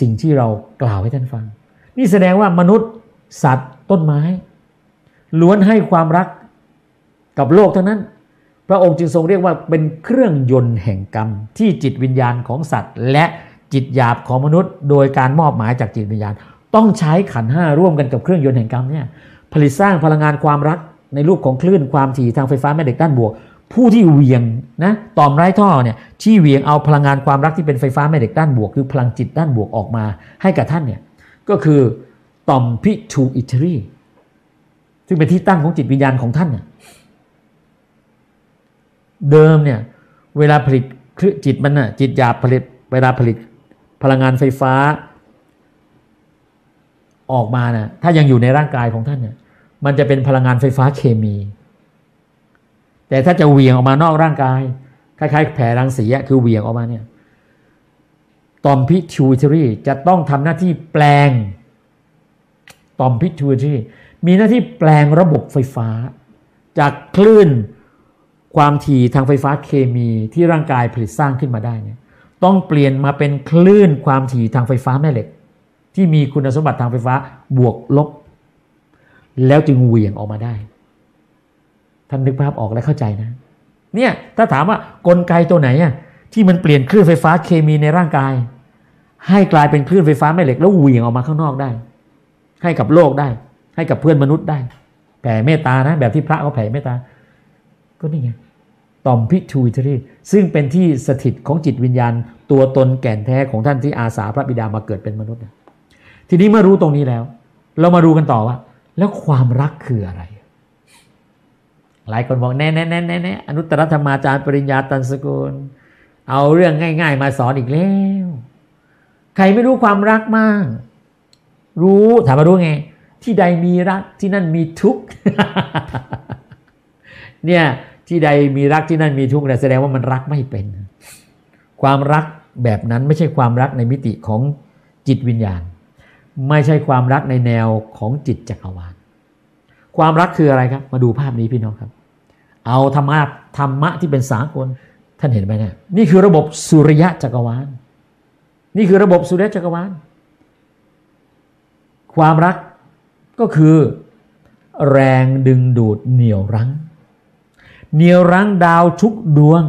สิ่งที่เรากล่าวให้ท่านฟังนี่แสดงว่ามนุษย์สัตว์ต้นไม้ล้วนให้ความรักกับโลกทั้งนั้นพระองค์จึงทรงเรียกว่าเป็นเครื่องยนต์แห่งกรรมที่จิตวิญญาณของสัตว์และจิตหยาบของมนุษย์โดยการมอบหมายจากจิตวิญญาณต้องใช้ขันธ์ห้าร่วมกันกับเครื่องยนต์แห่งกรรมเนี่ยผลิตสร้างพลังงานความรักในรูปของคลื่นความถี่ทางไฟฟ้าแม่เหล็กด้านบวกผู้ที่เหวี่ยงนะต่อมไร้ท่อเนี่ยที่เหวี่ยงเอาพลังงานความรักที่เป็นไฟฟ้าแม่เหล็กด้านบวกคือพลังจิตด้านบวกออกมาให้กับท่านเนี่ยก็คือต่อม pituitary ซึ่งเป็นที่ตั้งของจิตวิญญาณของท่านเนี่ยเดิมเนี่ยเวลาผลิตจิตมันน่ะจิตหยาบผลิตเวลาผลิตพลังงานไฟฟ้าออกมาน่ะถ้ายังอยู่ในร่างกายของท่านเนี่ยมันจะเป็นพลังงานไฟฟ้าเคมีแต่ถ้าจะเหวี่ยงออกมานอกร่างกายคล้ายๆแผ่รังสีคือเหวี่ยงออกมาเนี่ยต่อม pituitary จะต้องทำหน้าที่แปลงต่อม pituitary มีหน้าที่แปลงระบบไฟฟ้าจากคลื่นความถี่ทางไฟฟ้าเคมีที่ร่างกายผลิตสร้างขึ้นมาได้เนี่ยต้องเปลี่ยนมาเป็นคลื่นความถี่ทางไฟฟ้าแม่เหล็กที่มีคุณสมบัติทางไฟฟ้าบวกลบแล้วจึงเหวี่ยงออกมาได้ท่านนึกภาพออกและเข้าใจนะเนี่ยถ้าถามว่ากลไกตัวไหนที่มันเปลี่ยนคลื่นไฟฟ้าเคมีในร่างกายให้กลายเป็นคลื่นไฟฟ้าแม่เหล็กแล้วเหวี่ยงออกมาข้างนอกได้ให้กับโลกได้ให้กับเพื่อนมนุษย์ได้แผ่เมตตานะแบบที่พระเขาแผ่เมตตาก็นี่ไงต่อม pituitary ซึ่งเป็นที่สถิตของจิตวิญญาณตัวตนแก่นแท้ของท่านที่อาสาพระบิดามาเกิดเป็นมนุษย์ทีนี้เมื่อรู้ตรงนี้แล้วเรามาดูกันต่อว่าแล้วความรักคืออะไรหลายคนบอกแน่อนุตตรธรรมาจารย์ปริญญาตันสกุลเอาเรื่องง่ายๆมาสอนอีกแล้วใครไม่รู้ความรักมากรู้ถามมารู้ไงที่ใดมีรักที่นั่นมีทุกข์ เนี่ยที่ใดมีรักที่นั่นมีทุกข์แสดงว่ามันรักไม่เป็นความรักแบบนั้นไม่ใช่ความรักในมิติของจิตวิญญาณไม่ใช่ความรักในแนวของจิตจักรวาลความรักคืออะไรครับมาดูภาพนี้พี่น้องครับเอาธรรมะที่เป็นสากลท่านเห็นไหมเนี่ยนี่คือระบบสุริยะจักรวาลนี่คือระบบสุริยะจักรวาลความรักก็คือแรงดึงดูดเหนี่ยวรั้งดาวทุกดวง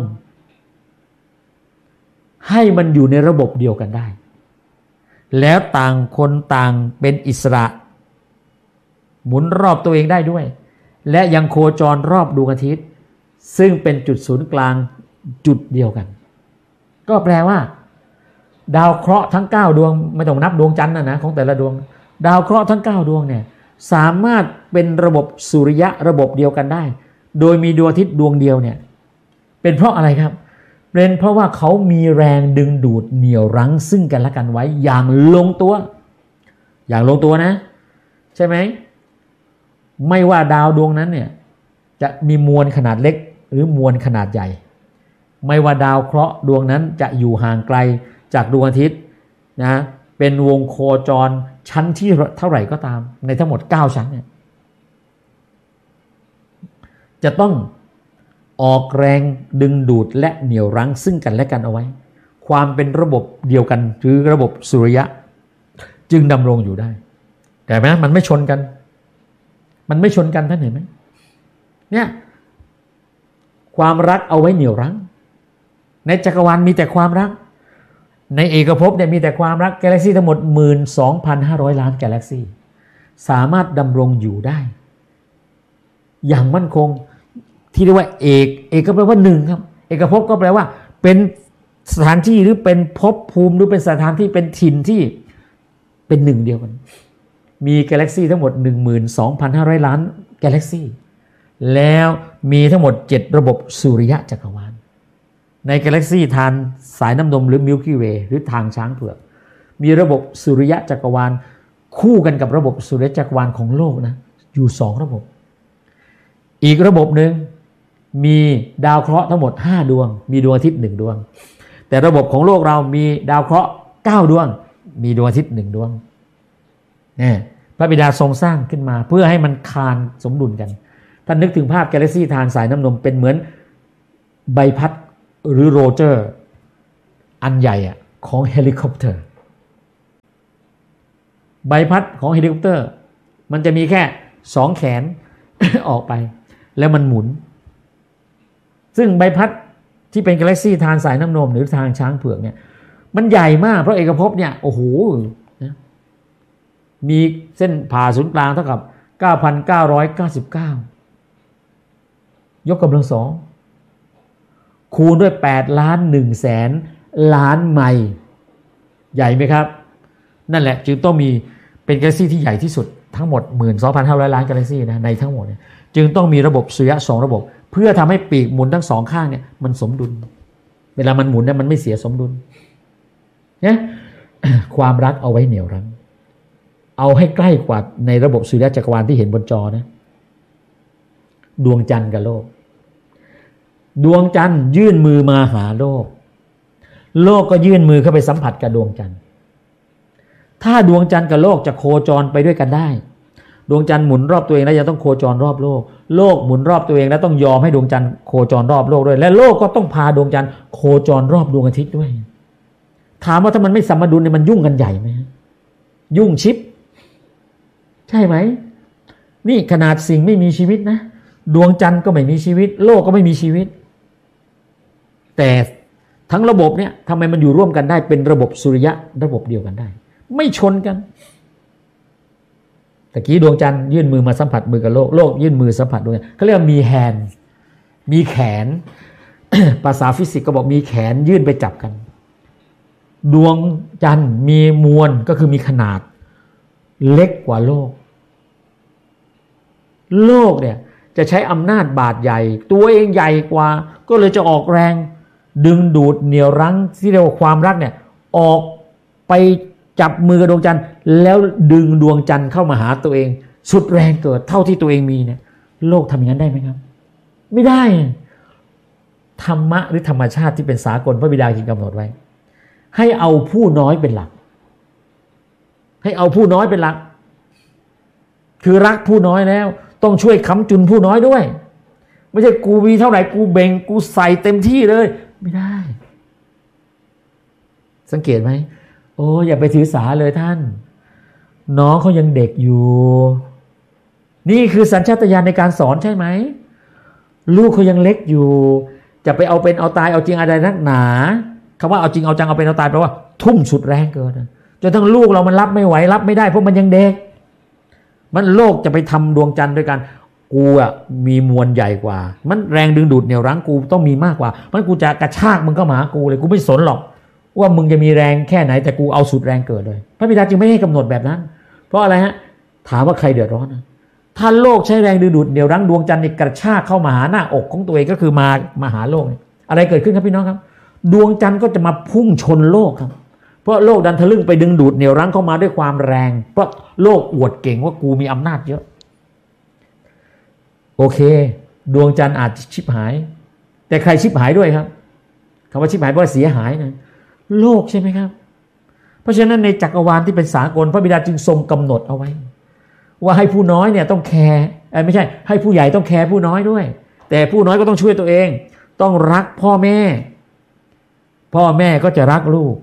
ให้มันอยู่ในระบบเดียวกันได้แล้วต่างคนต่างเป็นอิสระหมุนรอบตัวเองได้ด้วยและยังโคจรรอบดวงอาทิตย์ซึ่งเป็นจุดศูนย์กลางจุดเดียวกันก็แปลว่าดาวเคราะห์ทั้ง9ดวงไม่ต้องนับดวงจันทร์นะของแต่ละดวงดาวเคราะห์ทั้ง9ดวงเนี่ยสามารถเป็นระบบสุริยะระบบเดียวกันได้โดยมีดวงอาทิตย์ดวงเดียวเนี่ยเป็นเพราะอะไรครับเป็นเพราะว่าเขามีแรงดึงดูดเหนี่ยวรั้งซึ่งกันและกันไว้อย่างลงตัวนะใช่ไหมไม่ว่าดาวดวงนั้นเนี่ยจะมีมวลขนาดเล็กหรือมวลขนาดใหญ่ไม่ว่าดาวเคราะห์ดวงนั้นจะอยู่ห่างไกลจากดวงอาทิตย์นะเป็นวงโคจรชั้นที่เท่าไหร่ก็ตามในทั้งหมด9ชั้นเนี่ยจะต้องออกแรงดึงดูดและเหนี่ยวรั้งซึ่งกันและกันเอาไว้ความเป็นระบบเดียวกันหรือระบบสุริยะจึงดำรงอยู่ได้แต่ไหมมันไม่ชนกันท่านเห็นไหมเนี่ยความรักเอาไว้เหนี่ยวรั้งในจักรวาลมีแต่ความรักในเอกภพเนี่ยมีแต่ความรักกาแล็กซี่ทั้งหมด 12,500 ล้านกาแล็กซี่สามารถดำรงอยู่ได้อย่างมั่นคงที่เรียกว่าเอกก็แปลว่า1ครับเอกภพก็แปลว่าเป็นสถานที่หรือเป็นภพภูมิหรือเป็นสถานที่เป็นถิ่นที่เป็นหนึ่งเดียวกันมีกาแล็กซี่ทั้งหมด 12,500 ล้านกาแล็กซี่แล้วมีทั้งหมด7ระบบสุริยะจักรวาลในกาแล็กซี่ทานสายน้ำนมหรือมิลกี้เวย์หรือทางช้างเผือกมีระบบสุริยะจักรวาลคู่กันกับระบบสุริยะจักรวาลของโลกนะอยู่2ระบบอีกระบบหนึ่งมีดาวเคราะห์ทั้งหมด5ดวงมีดวงอาทิตย์1ดวงแต่ระบบของโลกเรามีดาวเคราะห์9ดวงมีดวงอาทิตย์1ดวงเนี่ยพระบิดาทรงสร้างขึ้นมาเพื่อให้มันคานสมดุลกันท่านนึกถึงภาพกาแล็กซี่ทานสายน้ำนมเป็นเหมือนใบพัดหรือโรเจอร์อันใหญ่ของเฮลิคอปเตอร์ใบพัดของเฮลิคอปเตอร์มันจะมีแค่2แขน ออกไปแล้วมันหมุนซึ่งใบพัดที่เป็นกาแล็กซี่ทางสายน้ำนมหรือทางช้างเผือกเนี่ยมันใหญ่มากเพราะเอกภพเนี่ยโอ้โหนะมีเส้นผ่าศูนย์กลางเท่ากับ 9,999 ยกกำลังสองคูณด้วย8,100,000,000,000 ไมล์ใหญ่ไหมครับนั่นแหละจึงต้องมีเป็นกาแล็กซี่ที่ใหญ่ที่สุดทั้งหมด 12,500 ล้านกาแล็กซี่นะในทั้งหมดเนี่ยจึงต้องมีระบบสุริยะ2ระบบเพื่อทำให้ปีกหมุนทั้งสองข้างเนี่ยมันสมดุลเวลามันหมุนเนี่ยมันไม่เสียสมดุลเนี่ย ความรักเอาไว้เหนี่ยวรั้งเอาให้ใกล้กว่าในระบบสุริยะจักรวาลที่เห็นบนจอนะดวงจันทร์กับโลกดวงจันทร์ยื่นมือมาหาโลกโลกก็ยื่นมือเข้าไปสัมผัสกับดวงจันทร์ถ้าดวงจันทร์กับโลกจะโคจรไปด้วยกันได้ดวงจันทร์หมุนรอบตัวเองแล้วยังต้องโคจรรอบโลกโลกหมุนรอบตัวเองแล้วต้องยอมให้ดวงจันทร์โคจรรอบโลกด้วยและโลกก็ต้องพาดวงจันทร์โคจรรอบดวงอาทิตย์ด้วยถามว่าถ้ามันไม่สมดุลเนี่ยมันยุ่งกันใหญ่ไหมยุ่งชิบใช่ไหมนี่ขนาดสิ่งไม่มีชีวิตนะดวงจันทร์ก็ไม่มีชีวิตโลกก็ไม่มีชีวิตแต่ทั้งระบบเนี่ยทำไมมันอยู่ร่วมกันได้เป็นระบบสุริยะระบบเดียวกันได้ไม่ชนกันตะกี้ดวงจันทร์ยื่นมือมาสัมผัสมือกับโลกโลกยื่นมือสัมผัสดวงจันทร์เขาเรียกว่ามีแฮนด์มีแขน ภาษาฟิสิกส์ก็บอกมีแขนยื่นไปจับกันดวงจันทร์มีมวลก็คือมีขนาดเล็กกว่าโลกโลกเนี่ยจะใช้อำนาจบาดใหญ่ตัวเองใหญ่กว่าก็เลยจะออกแรงดึงดูดเหนี่ยวรั้งที่เรียกว่าความรักเนี่ยออกไปจับมือกับดวงจันทร์แล้วดึงดวงจันทร์เข้ามาหาตัวเองสุดแรงเกิดเท่าที่ตัวเองมีเนี่ยโลกทำอย่างนั้นได้ไหมครับไม่ได้ธรรมะหรือธรรมชาติที่เป็นสากลพระบิดาจึงกำหนดไว้ให้เอาผู้น้อยเป็นหลักให้เอาผู้น้อยเป็นหลักคือรักผู้น้อยแล้วต้องช่วยค้ำจุนผู้น้อยด้วยไม่ใช่กูมีเท่าไหร่กูเบ่งกูใส่เต็มที่เลยไม่ได้สังเกตไหมโอ้อย่าไปถือสาเลยท่านน้องเขายังเด็กอยู่นี่คือสัญชาตญาณในการสอนใช่ไหมลูกเขายังเล็กอยู่จะไปเอาเป็นเอาตายเอาจริงอะไรนักหนาคำว่าเอาจริงเอาจังเอาเป็นเอาตายแปลว่าทุ่มสุดแรงเกินจนทั้งลูกเรามันรับไม่ไหวรับไม่ได้เพราะมันยังเด็กมันโลกจะไปทำดวงจันทร์ด้วยกันกูอ่ะมีมวลใหญ่กว่ามันแรงดึงดูดเหนี่ยวรั้งกูต้องมีมากกว่ามันกูจะกระชากมึงเข้ามาหากูเลยกูไม่สนหรอกว่ามึงจะมีแรงแค่ไหนแต่กูเอาสุดแรงเกิดเลยพระบิดาจึงไม่ให้กำหนดแบบนั้นเพราะอะไรฮะถามว่าใครเดือดร้อนนะถ้าโลกใช้แรงดึงดูดเหนี่ยวรั้งดวงจันทร์กระชากเข้ามาหาหน้าอกของตัวเองก็คือมาหาโลกอะไรเกิดขึ้นครับพี่น้องครับดวงจันทร์ก็จะมาพุ่งชนโลกครับเพราะโลกดันทะลึ่งไปดึงดูดเหนี่ยวรั้งเข้ามาด้วยความแรงเพราะโลกอวดเก่งว่ากูมีอำนาจเยอะโอเคดวงจันทร์อาจชิบหายแต่ใครชิบหายด้วยครับคำว่าชิบหายเพราะเสียหายนะโลกใช่ไหมครับเพราะฉะนั้นในจักรวาลที่เป็นสากลพระบิดาจึงทรงกำหนดเอาไว้ว่าให้ผู้น้อยเนี่ยต้องแคร์ไม่ใช่ให้ผู้ใหญ่ต้องแคร์ผู้น้อยด้วยแต่ผู้น้อยก็ต้องช่วยตัวเองต้องรักพ่อแม่ก็จะรักลูก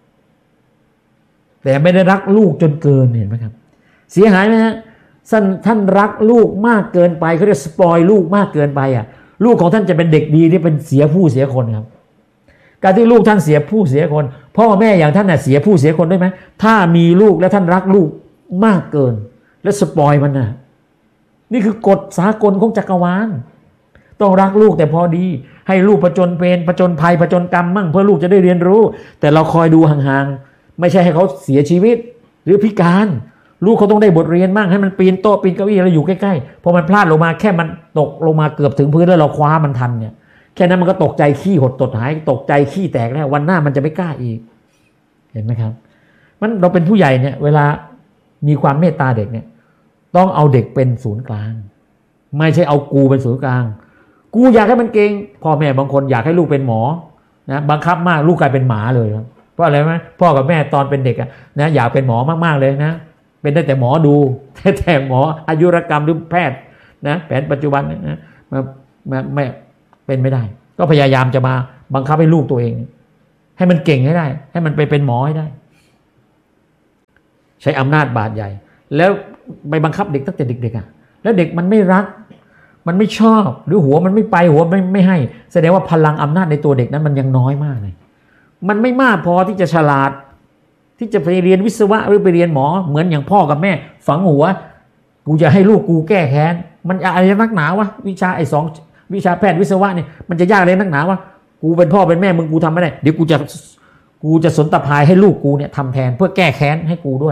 แต่ไม่ได้รักลูกจนเกินเห็นไหมครับเสียหายไหมฮะท่านรักลูกมากเกินไปเขาเรียกสปอยลูกมากเกินไปลูกของท่านจะเป็นเด็กดีที่เป็นเสียผู้เสียคนครับการที่ลูกท่านเสียผู้เสียคนพ่อแม่อย่างท่านเสียผู้เสียคนได้ไหมถ้ามีลูกแล้วท่านรักลูกมากเกินและสปอยมันนี่คือกฎสากลของจักรวาลต้องรักลูกแต่พอดีให้ลูกผจญภัยผจญกรรมมั่งเพื่อลูกจะได้เรียนรู้แต่เราคอยดูห่างๆไม่ใช่ให้เขาเสียชีวิตหรือพิการลูกเขาต้องได้บทเรียนมั่งให้มันปีนโต๊ะปีนเก้าอี้แล้วอยู่ใกล้ๆพอมันพลาดลงมาแค่มันตกลงมาเกือบถึงพื้นแล้วเราคว้ามันทันเนี่ยแค่นั้นมันก็ตกใจขี้หดตดหายตกใจขี้แตกแล้ววันหน้ามันจะไม่กล้าอีกเห็นไหมครับมันเราเป็นผู้ใหญ่เนี่ยเวลามีความเมตตาเด็กเนี่ยต้องเอาเด็กเป็นศูนย์กลางไม่ใช่เอากูเป็นศูนย์กลางกูอยากให้มันเก่งพ่อแม่บางคนอยากให้ลูกเป็นหมอนะบังคับมากลูกกลายเป็นหมาเลยครับเพราะอะไรไหมพ่อกับแม่ตอนเป็นเด็กนะอยากเป็นหมอมากๆเลยนะเป็นได้แต่หมอดูแต่หมออายุรกรรมหรือแพทย์นะแผนปัจจุบันนะไม่เป็นไม่ได้ก็พยายามจะมาบังคับให้ลูกตัวเองให้มันเก่งให้ได้ให้มันไปเป็นหมอให้ได้ฉใช้อำนาจบาดใหญ่แล้วไปบังคับเด็กตั้งแต่เด็กๆอ่ะแล้วเด็กมันไม่รักมันไม่ชอบหรือหัวมันไม่ไปหัวไม่ให้แสดงว่าพลังอำนาจในตัวเด็กนั้นมันยังน้อยมากเลยมันไม่มากพอที่จะฉลาดที่จะไปเรียนวิศวะหรือไปเรียนหมอเหมือนอย่างพ่อกับแม่ฝังหัวกูจะให้ลูกกูแก้แค้นมันอะไรนักหนาวะวิชาไอ้สองวิชาแพทย์วิศวะเนี่ยมันจะยากเลยนักหนาวะกูเป็นพ่อเป็นแม่มึงกูทำไม่ได้เดี๋ยวกูจะสนตะพายให้ลูกกูเนี่ยทำแทนเพื่อแก้แค้นให้กูด้วย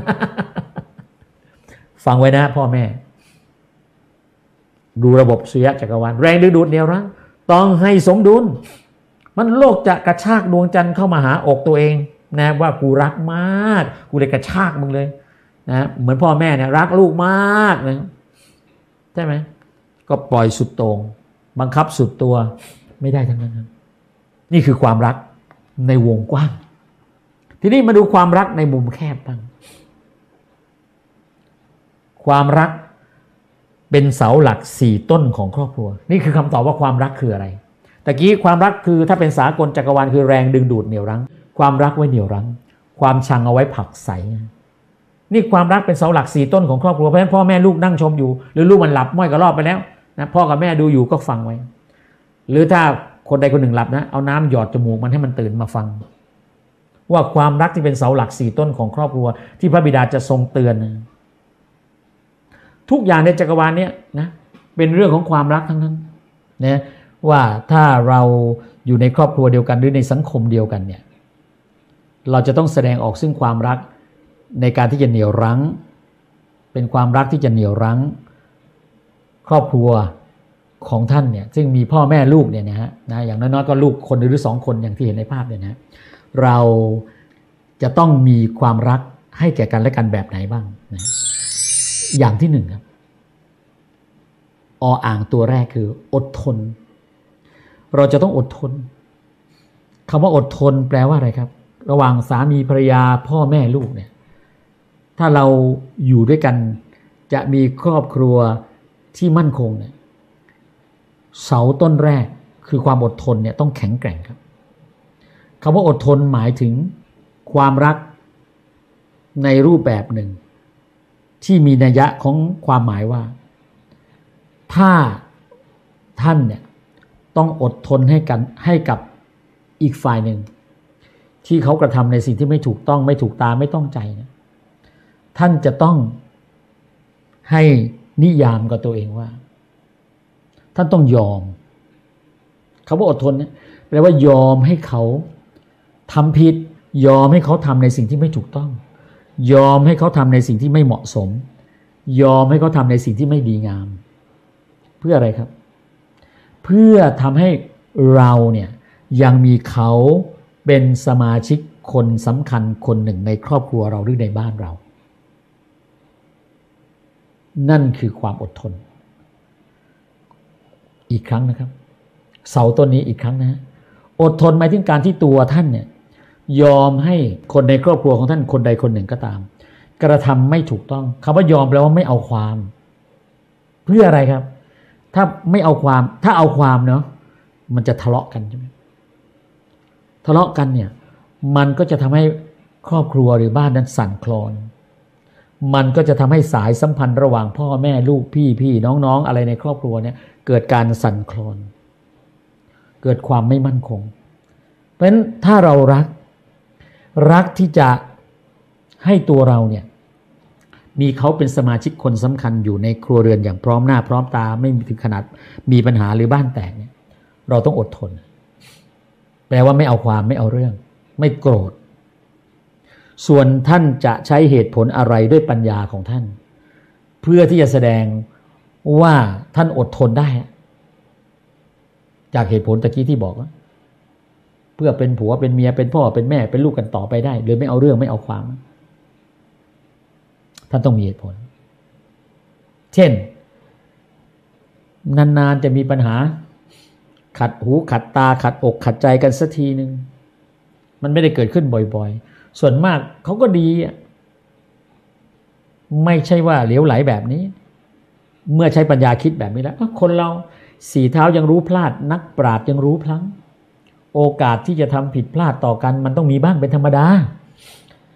ฟังไว้นะพ่อแม่ดูระบบสุริยะจักรวาลแรงดึงดูดเหนี่ยวรั้งต้องให้สมดุลมันโลกจะกระชากดวงจันทร์เข้ามาหาอกตัวเองนะว่ากูรักมากกูเลยกระชากมึงเลยนะเหมือนพ่อแม่เนี่ยรักลูกมากนะใช่ไหมก็ปล่อยสุดโต่งบังคับสุดตัวไม่ได้ทั้งนั้นนี่คือความรักในวงกว้างทีนี้มาดูความรักในมุมแคบบ้างความรักเป็นเสาหลัก4ต้นของครอบครัวนี่คือคำตอบว่าความรักคืออะไรตะกี้ความรักคือถ้าเป็นสากลจักรวาลคือแรงดึงดูดเหนี่ยวรั้งความรักไว้เหนี่ยวรั้งความชังเอาไว้ผลักไสนี่ความรักเป็นเสาหลัก4ต้นของครอบครัวเพราะฉะนั้นพ่อแม่ลูกนั่งชมอยู่หรือลูกมันหลับม้อยกระรอบไปแล้วนะพ่อกับแม่ดูอยู่ก็ฟังไว้หรือถ้าคนใดคนหนึ่งหลับนะเอาน้ำหยอดจมูกมันให้มันตื่นมาฟังว่าความรักที่เป็นเสาหลัก4ต้นของครอบครัวที่พระบิดาจะทรงเตือนทุกอย่างในจักรวาลนี้นะเป็นเรื่องของความรักทั้งนั้นนะว่าถ้าเราอยู่ในครอบครัวเดียวกันหรือในสังคมเดียวกันเนี่ยเราจะต้องแสดงออกซึ่งความรักในการที่จะเหนี่ยวรั้งเป็นความรักที่จะเหนี่ยวรั้งครอบครัวของท่านเนี่ยซึ่งมีพ่อแม่ลูกเนี่ยนะฮะอย่างน้อยๆก็ลูกคนหรือ2คนอย่างที่เห็นในภาพเนี่ยนะเราจะต้องมีความรักให้แก่กันและกันแบบไหนบ้างนะอย่างที่1ครับอ่างตัวแรกคืออดทนเราจะต้องอดทนคำว่าอดทนแปลว่าอะไรครับระหว่างสามีภรรยาพ่อแม่ลูกเนี่ยถ้าเราอยู่ด้วยกันจะมีครอบครัวที่มั่นคงเนี่ยเสาต้นแรกคือความอดทนเนี่ยต้องแข็งแกร่งครับคำว่าอดทนหมายถึงความรักในรูปแบบหนึ่งที่มีนัยยะของความหมายว่าถ้าท่านเนี่ยต้องอดทนให้กับอีกฝ่ายหนึ่งที่เขากระทำในสิ่งที่ไม่ถูกต้องไม่ถูกตาไม่ต้องใจนะท่านจะต้องให้นิยามกับตัวเองว่าท่านต้องยอมคำว่าอดทนเนี่ยแปลว่ายอมให้เขาทำผิดยอมให้เขาทำในสิ่งที่ไม่ถูกต้องยอมให้เขาทำในสิ่งที่ไม่เหมาะสมยอมให้เขาทำในสิ่งที่ไม่ดีงามเพื่ออะไรครับเพื่อทำให้เราเนี่ยยังมีเขาเป็นสมาชิกคนสำคัญคนหนึ่งในครอบครัวเราหรือในบ้านเรานั่นคือความอดทนอีกครั้งนะครับเสาต้นนี้อีกครั้งนะอดทนหมายถึงการที่ตัวท่านเนี่ยยอมให้คนในครอบครัวของท่านคนใดคนหนึ่งก็ตามกระทำไม่ถูกต้องคำว่ายอมแปลว่าไม่เอาความเพื่ออะไรครับถ้าไม่เอาความถ้าเอาความเนาะมันจะทะเลาะกันใช่ไหมทะเลาะกันเนี่ยมันก็จะทำให้ครอบครัวหรือบ้านนั้นสั่นคลอนมันก็จะทำให้สายสัมพันธ์ระหว่างพ่อแม่ลูกพี่น้องอะไรในครอบครัวเนี่ยเกิดการสั่นคลอนเกิดความไม่มั่นคงเพราะฉะนั้นถ้าเรารักที่จะให้ตัวเราเนี่ยมีเขาเป็นสมาชิกคนสำคัญอยู่ในครัวเรือนอย่างพร้อมหน้าพร้อมตาไม่ถึงขนาดมีปัญหาหรือบ้านแตกเนี่ยเราต้องอดทนแปลว่าไม่เอาความไม่เอาเรื่องไม่โกรธส่วนท่านจะใช้เหตุผลอะไรด้วยปัญญาของท่านเพื่อที่จะแสดงว่าท่านอดทนได้จากเหตุผลตะกี้ที่บอกว่าเพื่อเป็นผัวเป็นเมียเป็นพ่อเป็นแม่เป็นลูกกันต่อไปได้หรือไม่เอาเรื่องไม่เอาความท่านต้องมีเหตุผลเช่นนานๆจะมีปัญหาขัดหูขัดตาขัดอกขัดใจกันสักทีนึงมันไม่ได้เกิดขึ้นบ่อยๆส่วนมากเขาก็ดีไม่ใช่ว่าเหลวไหลแบบนี้เมื่อใช้ปัญญาคิดแบบนี้แล้วคนเราสี่เท้ายังรู้พลาดนักปราชญ์ยังรู้พลั้งโอกาสที่จะทำผิดพลาดต่อกันมันต้องมีบ้างเป็นธรรมดา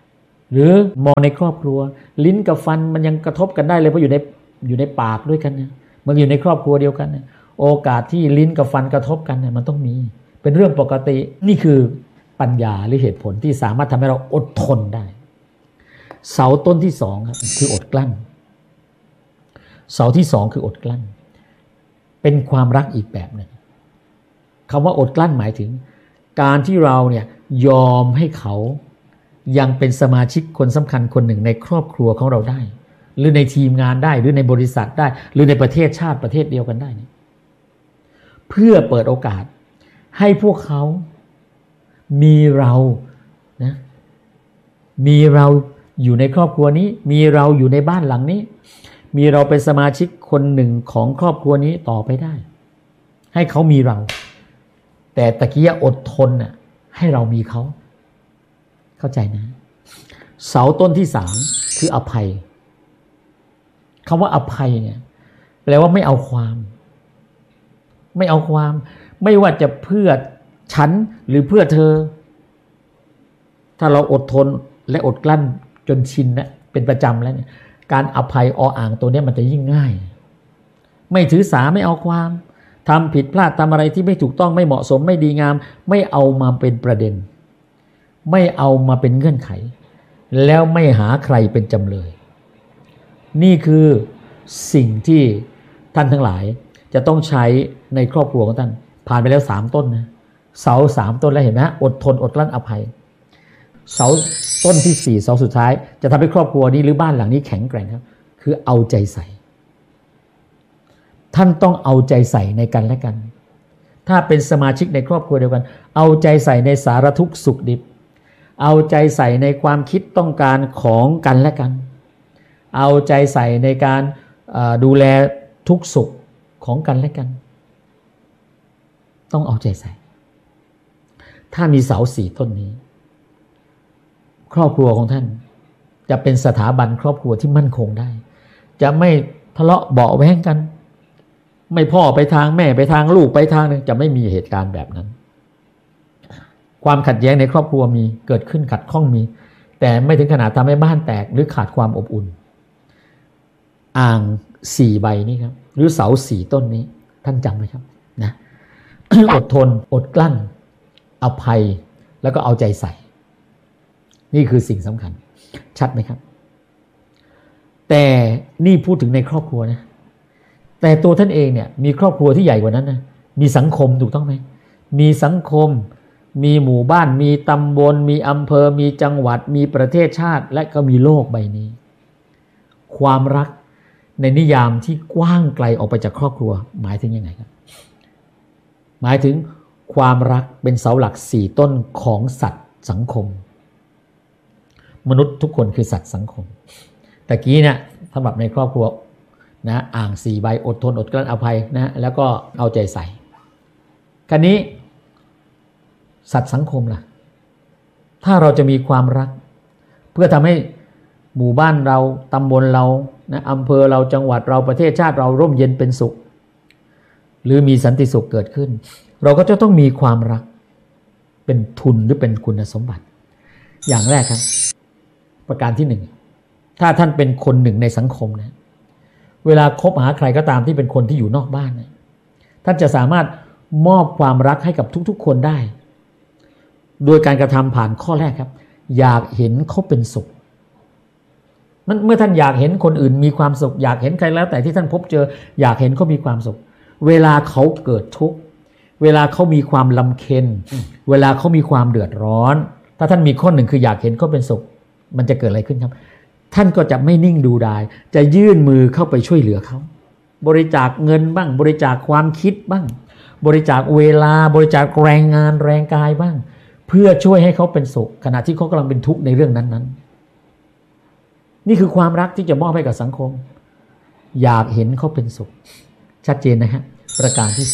หรือมองในครอบครัวลิ้นกับฟันมันยังกระทบกันได้เลยเพราะอยู่ในปากด้วยกันเนี่ยมันอยู่ในครอบครัวเดียวกันเนี่ยโอกาสที่ลิ้นกับฟันกระทบกันเนี่ยมันต้องมีเป็นเรื่องปกตินี่คือปัญญาหรือเหตุผลที่สามารถทำให้เราอดทนได้เสาต้นที่สองครับคืออดกลั้นเสาที่สองคืออดกลั้นเป็นความรักอีกแบบหนึ่งคำว่าอดกลั้นหมายถึงการที่เราเนี่ยยอมให้เขายังเป็นสมาชิกคนสำคัญคนหนึ่งในครอบครัวของเราได้หรือในทีมงานได้หรือในบริษัทได้หรือในประเทศชาติประเทศเดียวกันได้เนี่ยเพื่อเปิดโอกาสให้พวกเขามีเรานะมีเราอยู่ในครอบครัวนี้มีเราอยู่ในบ้านหลังนี้มีเราเป็นสมาชิกคนหนึ่งของครอบครัวนี้ต่อไปได้ให้เขามีเราแต่ตะกี้อดทนน่ะให้เรามีเขาเข้าใจนะเสาต้นที่สามคืออภัยคำว่าอภัยเนี่ยแปลว่าไม่เอาความไม่เอาความไม่ว่าจะเพื่อฉันหรือเพื่อเธอถ้าเราอดทนและอดกลั้นจนชินนะเป็นประจำแล้วเนี่ยการอภัยอ่างตัวนี้มันจะยิ่งง่ายไม่ถือสาไม่เอาความทำผิดพลาดทำอะไรที่ไม่ถูกต้องไม่เหมาะสมไม่ดีงามไม่เอามาเป็นประเด็นไม่เอามาเป็นเงื่อนไขแล้วไม่หาใครเป็นจำเลยนี่คือสิ่งที่ท่านทั้งหลายจะต้องใช้ในครอบครัวของท่านผ่านไปแล้ว3ต้นนะเสา3ต้นแล้วเห็นไหมอดทนอดกลั้นอภัยเสาต้นที่4เสาสุดท้ายจะทำให้ครอบครัวนี้หรือบ้านหลังนี้แข็งแกร่งครับคือเอาใจใส่ท่านต้องเอาใจใส่ในกันและกันถ้าเป็นสมาชิกในครอบครัวเดียวกันเอาใจใส่ในสารทุกข์สุขดิบเอาใจใส่ในความคิดต้องการของกันและกันเอาใจใส่ในการดูแลทุกสุขของกันและกันต้องเอาใจใส่ถ้ามีเสา4ต้นนี้ครอบครัวของท่านจะเป็นสถาบันครอบครัวที่มั่นคงได้จะไม่ทะเลาะเบาะแว้งกันไม่พ่อไปทางแม่ไปทางลูกไปทางนึงจะไม่มีเหตุการณ์แบบนั้นความขัดแย้งในครอบครัวมีเกิดขึ้นขัดข้องมีแต่ไม่ถึงขนาดทำให้บ้านแตกหรือขาดความอบอุ่นอ่าง4ใบนี้ครับหรือเสา4ต้นนี้ท่านจำไหมครับนะ อดทนอดกลั้นอภัยแล้วก็เอาใจใส่นี่คือสิ่งสำคัญชัดไหมครับแต่นี่พูดถึงในครอบครัวนะแต่ตัวท่านเองเนี่ยมีครอบครัวที่ใหญ่กว่านั้นนะมีสังคมถูกต้องไหมมีสังคมมีหมู่บ้านมีตำบลมีอำเภอมีจังหวัดมีประเทศชาติและก็มีโลกใบนี้ความรักในนิยามที่กว้างไกลออกไปจากครอบครัวหมายถึงยังไงครับหมายถึงความรักเป็นเสาหลัก4ต้นของสัตว์สังคมมนุษย์ทุกคนคือสัตว์สังคมตะกี้เนี่ยสำหรับในครอบครัวนะอ่าง4ใบอดทนอดกลั้นอภัยนะแล้วก็เอาใจใส่คราวนี้สัตว์สังคมล่ะถ้าเราจะมีความรักเพื่อทำให้หมู่บ้านเราตำบลเรานะอำเภอเราจังหวัดเราประเทศชาติเราร่มเย็นเป็นสุขหรือมีสันติสุขเกิดขึ้นเราก็จะต้องมีความรักเป็นทุนหรือเป็นคุณสมบัติอย่างแรกครับประการที่1ถ้าท่านเป็นคนหนึ่งในสังคมนะเวลาคบหาใครก็ตามที่เป็นคนที่อยู่นอกบ้านนะท่านจะสามารถมอบความรักให้กับทุกๆคนได้โดยการกระทำผ่านข้อแรกครับอยากเห็นเขาเป็นสุขมันเมื่อท่านอยากเห็นคนอื่นมีความสุขอยากเห็นใครแล้วแต่ที่ท่านพบเจออยากเห็นเขามีความสุขเวลาเขาเกิดทุกข์เวลาเขามีความลำเค็ญเวลาเขามีความเดือดร้อนถ้าท่านมีข้อหนึ่งคืออยากเห็นเขาเป็นสุขมันจะเกิดอะไรขึ้นครับท่านก็จะไม่นิ่งดูดายจะยื่นมือเข้าไปช่วยเหลือเขาบริจาคเงินบ้างบริจาคความคิดบ้างบริจาคเวลาบริจาคแรงงานแรงกายบ้างเพื่อช่วยให้เขาเป็นสุขขณะที่เขากำลังเป็นทุกข์ในเรื่องนั้นๆนี่คือความรักที่จะมอบให้กับสังคมอยากเห็นเขาเป็นสุขชัดเจนนะฮะประการที่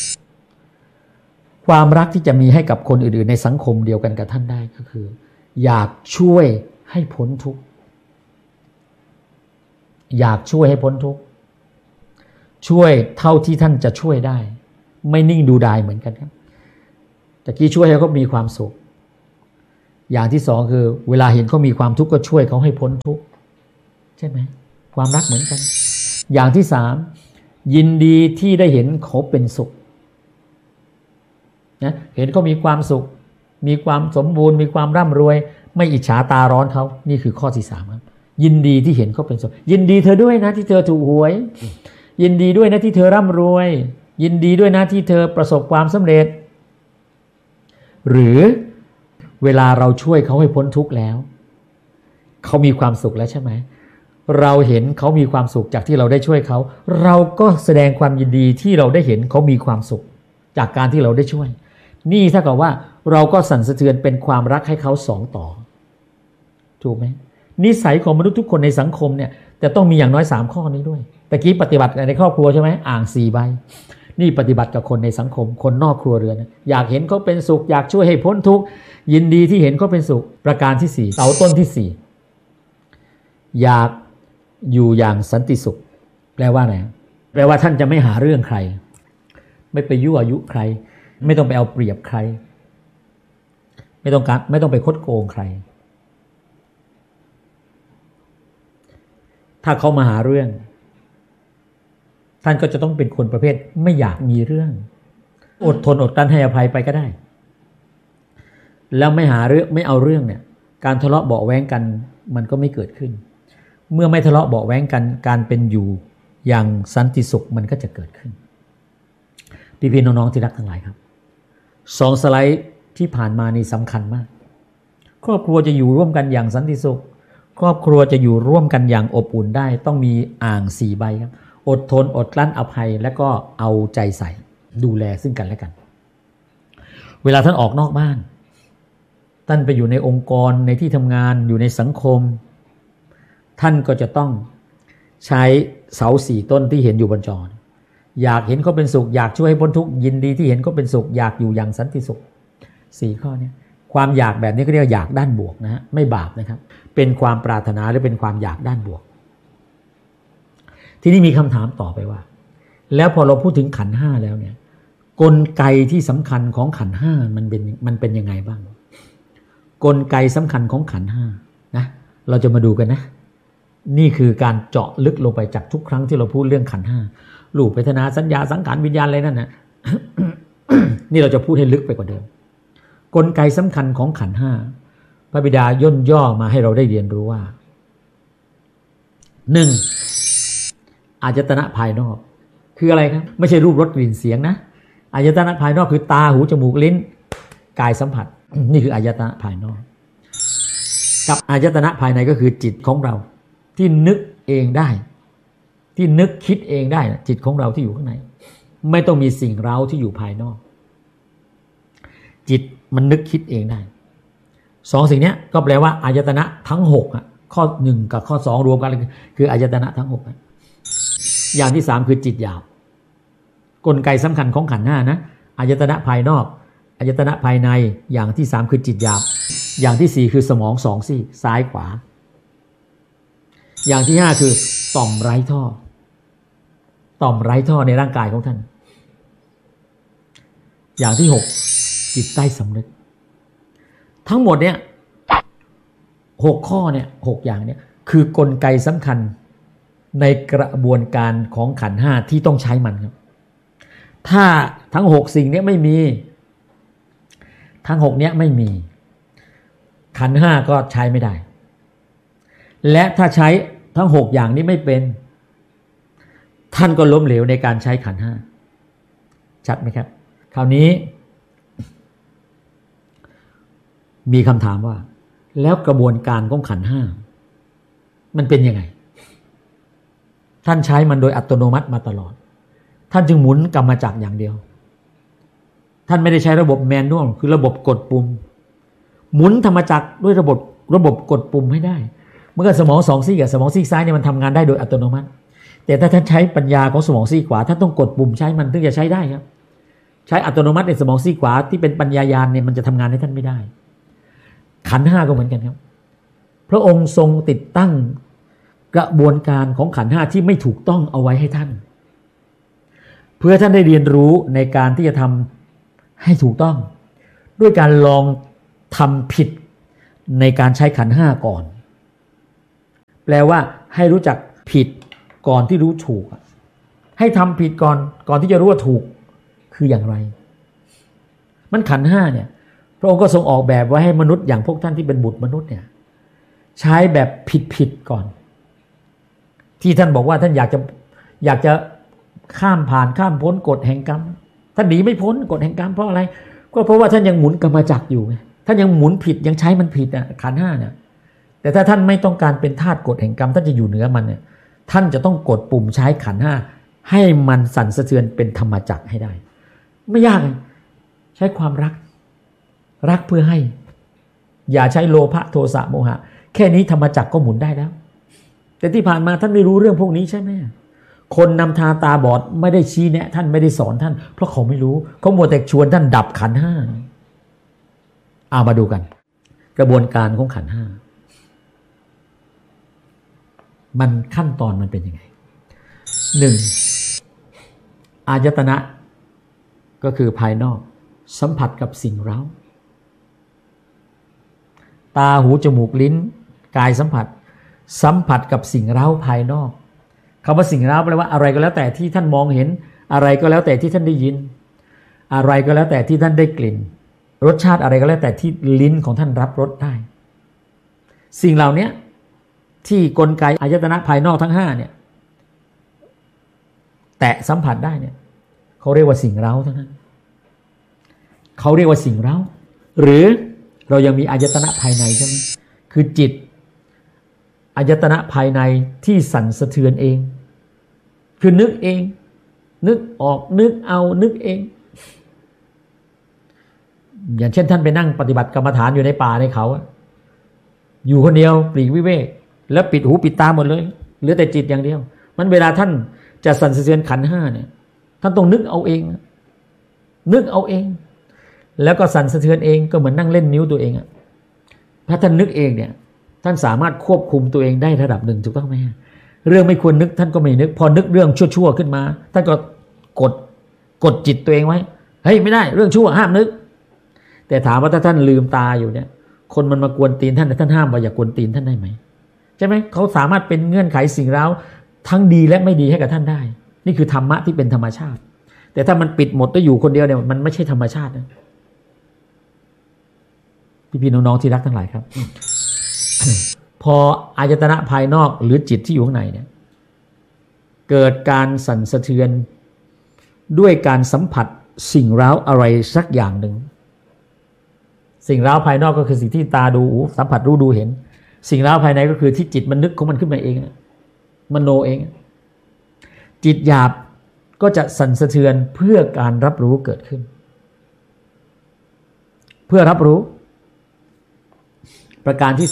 2ความรักที่จะมีให้กับคนอื่นๆในสังคมเดียวกันกับท่านได้ก็คืออยากช่วยให้พ้นทุกข์อยากช่วยให้พ้นทุกข์ช่วยเท่าที่ท่านจะช่วยได้ไม่นิ่งดูดายเหมือนกันครับตะกี้ช่วยให้เขามีความสุขอย่างที่สองคือเวลาเห็นเขามีความทุกข์ก็ช่วยเขาให้พ้นทุกข์ใช่ไหมความรักเหมือนกันอย่างที่สามยินดีที่ได้เห็นเขาเป็นสุขนะเห็นเขามีความสุขมีความสมบูรณ์มีความร่ำรวยไม่อิจฉาตาร้อนเขานี่คือข้อที่สามครับยินดีที่เห็นเขาเป็นสุขยินดีเธอด้วยนะที่เธอถูกหวยยินดีด้วยนะที่เธอร่ำรวยยินดีด้วยนะที่เธอประสบความสำเร็จหรือเวลาเราช่วยเขาให้พ้นทุกข์แล้วเขามีความสุขแล้วใช่ไหมเราเห็นเขามีความสุขจากที่เราได้ช่วยเขาเราก็แสดงความยินดีที่เราได้เห็นเขามีความสุขจากการที่เราได้ช่วยนี่เท่ากับว่าเราก็สั่นสะเทือนเป็นความรักให้เขาสองต่อถูกไหมนิสัยของมนุษย์ทุกคนในสังคมเนี่ยจะต้องมีอย่างน้อย3ข้อนี้ด้วยตะกี้ปฏิบัติในครอบครัวใช่ไหมอ่าง4ใบนี่ปฏิบัติกับคนในสังคมคนนอกครัวเรือนอยากเห็นเขาเป็นสุขอยากช่วยให้พ้นทุกข์ยินดีที่เห็นเขาเป็นสุขประการที่4เสาต้นที่4อยากอยู่อย่างสันติสุขแปลว่าอะไรแปลว่าท่านจะไม่หาเรื่องใครไม่ไปยั่วยุใครไม่ต้องไปเอาเปรียบใครไม่ต้องไปคดโกงใครถ้าเขามาหาเรื่องท่านก็จะต้องเป็นคนประเภทไม่อยากมีเรื่องอดทนอดกลั้นให้อภัยไปก็ได้แล้วไม่หาเรื่องไม่เอาเรื่องเนี่ยการทะเลาะเบาะแว้งกันมันก็ไม่เกิดขึ้นเมื่อไม่ทะเลาะเบาะแว้งกันการเป็นอยู่อย่างสันติสุขมันก็จะเกิดขึ้นพี่ๆน้องๆที่รักทั้งหลายครับ2สไลด์ที่ผ่านมานี่สำคัญมากครอบครัวจะอยู่ร่วมกันอย่างสันติสุขครอบครัวจะอยู่ร่วมกันอย่างอบอุ่นได้ต้องมีอ่าง4ใบครับอดทนอดกลั้นอภัยและก็เอาใจใส่ดูแลซึ่งกันและกันเวลาท่านออกนอกบ้านท่านไปอยู่ในองค์กรในที่ทำงานอยู่ในสังคมท่านก็จะต้องใช้เสา4ต้นที่เห็นอยู่บนจออยากเห็นเขาเป็นสุขอยากช่วยให้พ้นทุกข์ยินดีที่เห็นเขาเป็นสุขอยากอยู่อย่างสันติสุข4ข้อนี้ความอยากแบบนี้ก็เรียกว่าอยากด้านบวกนะฮะไม่บาปนะครับเป็นความปรารถนาหรือเป็นความอยากด้านบวกทีนี้มีคำถามต่อไปว่าแล้วพอเราพูดถึงขันธ์5แล้วเนี่ยกลไกที่สำคัญของขันธ์5มันเป็นยังไงบ้างกลไกสำคัญของขันธ์5นะเราจะมาดูกันนะนี่คือการเจาะลึกลงไปจากทุกครั้งที่เราพูดเรื่องขันธ์5รูปเวทนาสัญญาสังขารวิญญาณอะไรนั่นนะ นี่เราจะพูดให้ลึกไปกว่าเดิมกลไกสำคัญของขันธ์5พระบิดาย่นย่อมาให้เราได้เรียนรู้ว่า 1. อายตนะภายนอกคืออะไรครับไม่ใช่รูปรสกลิ่นเสียงนะอายตนะภายนอกคือตาหูจมูกลิ้นกายสัมผัส นี่คืออายตนะภายนอกกับอายตนะภายในก็คือจิตของเราที่นึกเองได้ที่นึกคิดเองได้จิตของเราที่อยู่ข้างในไม่ต้องมีสิ่งเร้าที่อยู่ภายนอกจิตมันนึกคิดเองได้2สิ่งนี้ก็แปลว่าอายตนะทั้ง6ข้อ1กับข้อ2รวมกันคืออายตนะทั้ง6อย่างที่3คือจิตหยาบกลไกสำคัญของขันธ์5นะอายตนะภายนอกอายตนะภายในอย่างที่3คือจิตหยาบอย่างที่4คือสมอง2ซี่ซ้ายขวาอย่างที่5คือต่อมไร้ท่อต่อมไร้ท่อในร่างกายของท่านอย่างที่6จิตใต้สำนึกทั้งหมดเนี่ย6ข้อเนี่ย6อย่างเนี่ยคือกลไกสำคัญในกระบวนการของขันธ์5ที่ต้องใช้มันครับถ้าทั้ง6สิ่งนี้ไม่มีทั้ง6เนี้ยไม่มีขันธ์5ก็ใช้ไม่ได้และถ้าใช้ทั้ง6อย่างนี้ไม่เป็นท่านก็ล้มเหลวในการใช้ขันธ์5ชัดไหมครับคราวนี้มีคำถามว่าแล้วกระบวนการของขันธ์5มันเป็นยังไงท่านใช้มันโดยอัตโนมัติมาตลอดท่านจึงหมุนกรรมจักรอย่างเดียวท่านไม่ได้ใช้ระบบแมนนวลคือระบบกดปุ่มหมุนธรรมจักรด้วยระบบกดปุ่มให้ได้เมื่อสมอง2ซี่กับสมองซีกซ้ายเนี่ยมันทำงานได้โดยอัตโนมัติแต่ถ้าท่านใช้ปัญญาของสมองซีกขวาท่านต้องกดปุ่มใช้มันถึงจะใช้ได้ครับใช้อัตโนมัติในสมองซีกขวาที่เป็นปัญญายาณเนี่ยมันจะทำงานให้ท่านไม่ได้ขันธ์5ก็เหมือนกันครับพระองค์ทรงติดตั้งกระบวนการของขันธ์5ที่ไม่ถูกต้องเอาไว้ให้ท่านเพื่อท่านได้เรียนรู้ในการที่จะทำให้ถูกต้องด้วยการลองทำผิดในการใช้ขันธ์ห้าก่อนแปลว่าให้รู้จักผิดก่อนที่รู้ถูกให้ทำผิดก่อนที่จะรู้ว่าถูกคืออย่างไรมันขันธ์ห้าเนี่ยพระองค์ก็ทรงออกแบบไว้ให้มนุษย์อย่างพวกท่านที่เป็นบุตรมนุษย์เนี่ยใช้แบบผิดก่อนที่ท่านบอกว่าท่านอยากจะข้ามพ้นกฎแห่งกรรมท่านหนีไม่พ้นกฎแห่งกรรมเพราะอะไรก็เพราะว่าท่านยังหมุนกรรมจักรอยู่ไงท่านยังหมุนผิดยังใช้มันผิดขันธ์ห้าเนี่ยแต่ถ้าท่านไม่ต้องการเป็นทาสกฎแห่งกรรมท่านจะอยู่เหนือมันเนี่ยท่านจะต้องกดปุ่มใช้ขันธ์ห้าให้มันสั่นสะเทือนเป็นธรรมจักรให้ได้ไม่ยากใช้ความรักเพื่อให้อย่าใช้โลภะโทสะโมหะแค่นี้ธรรมจักรก็หมุนได้แล้วแต่ที่ผ่านมาท่านไม่รู้เรื่องพวกนี้ใช่ไหมคนนำทางตาบอดไม่ได้ชี้แนะท่านไม่ได้สอนท่านเพราะเขาไม่รู้เขามัวแต่ชวนท่านดับขันธ์ห้าเอามาดูกันกระบวนการของขันธ์ห้ามันขั้นตอนมันเป็นยังไงหนึ่งอายตนะก็คือภายนอกสัมผัสกับสิ่งเร้าตาหูจมูกลิ้นกายสัมผัสกับสิ่งเร้าภายนอกคำว่าสิ่งเร้าแปลว่าอะไรก็แล้วแต่ที่ท่านมองเห็นอะไรก็แล้วแต่ที่ท่านได้ยินอะไรก็แล้วแต่ที่ท่านได้กลิ่นรสชาติอะไรก็แล้วแต่ที่ลิ้นของท่านรับรสได้สิ่งเหล่านี้ที่กลไกอายตนะภายนอกทั้ง5เนี่ยแตะสัมผัสได้เนี่ยเขาเรียกว่าสิ่งเร้าเท่านั้นเขาเรียกว่าสิ่งเร้าหรือเรายังมีอายตนะภายในใช่ไหมคือจิตอายตนะภายในที่สั่นสะเทือนเองคือนึกเองนึกออกนึกเอานึกเองอย่างเช่นท่านไปนั่งปฏิบัติกรรมฐานอยู่ในป่าในเขาอยู่คนเดียวปลีกวิเวกแล้วปิดหูปิดตาหมดเลยเหลือแต่จิตอย่างเดียวมันเวลาท่านจะสั่นสะเทือนขันธ์ห้าเนี่ยท่านต้องนึกเอาเองแล้วก็สั่นสะเทือนเองก็เหมือนนั่งเล่นนิ้วตัวเองถ้าท่านนึกเองเนี่ยท่านสามารถควบคุมตัวเองได้ระดับหนึ่งถูกต้องไหมเรื่องไม่ควรนึกท่านก็ไม่นึกพอนึกเรื่องชั่วๆขึ้นมาท่านก็กดจิตตัวเองไว้เฮ้ยไม่ได้เรื่องชั่วห้ามนึกแต่ถามว่าถ้าท่านลืมตาอยู่เนี่ยคนมันมากวนตีนท่านห้ามว่าอย่ากวนตีนท่านได้ไหมใช่ไหมเขาสามารถเป็นเงื่อนไขสิ่งเร้าทั้งดีและไม่ดีให้กับท่านได้นี่คือธรรมะที่เป็นธรรมชาติแต่ถ้ามันปิดหมดแล้วอยู่คนเดียวเนี่ยมันไม่ใช่ธรรมชาตินะพี่น้องๆที่รักทั้งหลายครับ พออายตนะภายนอกหรือจิตที่อยู่ข้างในเนี่ยเกิดการสั่นสะเทือนด้วยการสัมผัสสิ่งเร้าอะไรสักอย่างหนึ่งสิ่งเร้าภายนอกก็คือสิ่งที่ตาดูสัมผัสรู้ดูเห็นสิ่งเร้าภายในก็คือที่จิตมันนึกของมันขึ้นมาเองมโนเองจิตหยาบก็จะสั่นสะเทือนเพื่อการรับรู้เกิดขึ้นเพื่อรับรู้ประการที่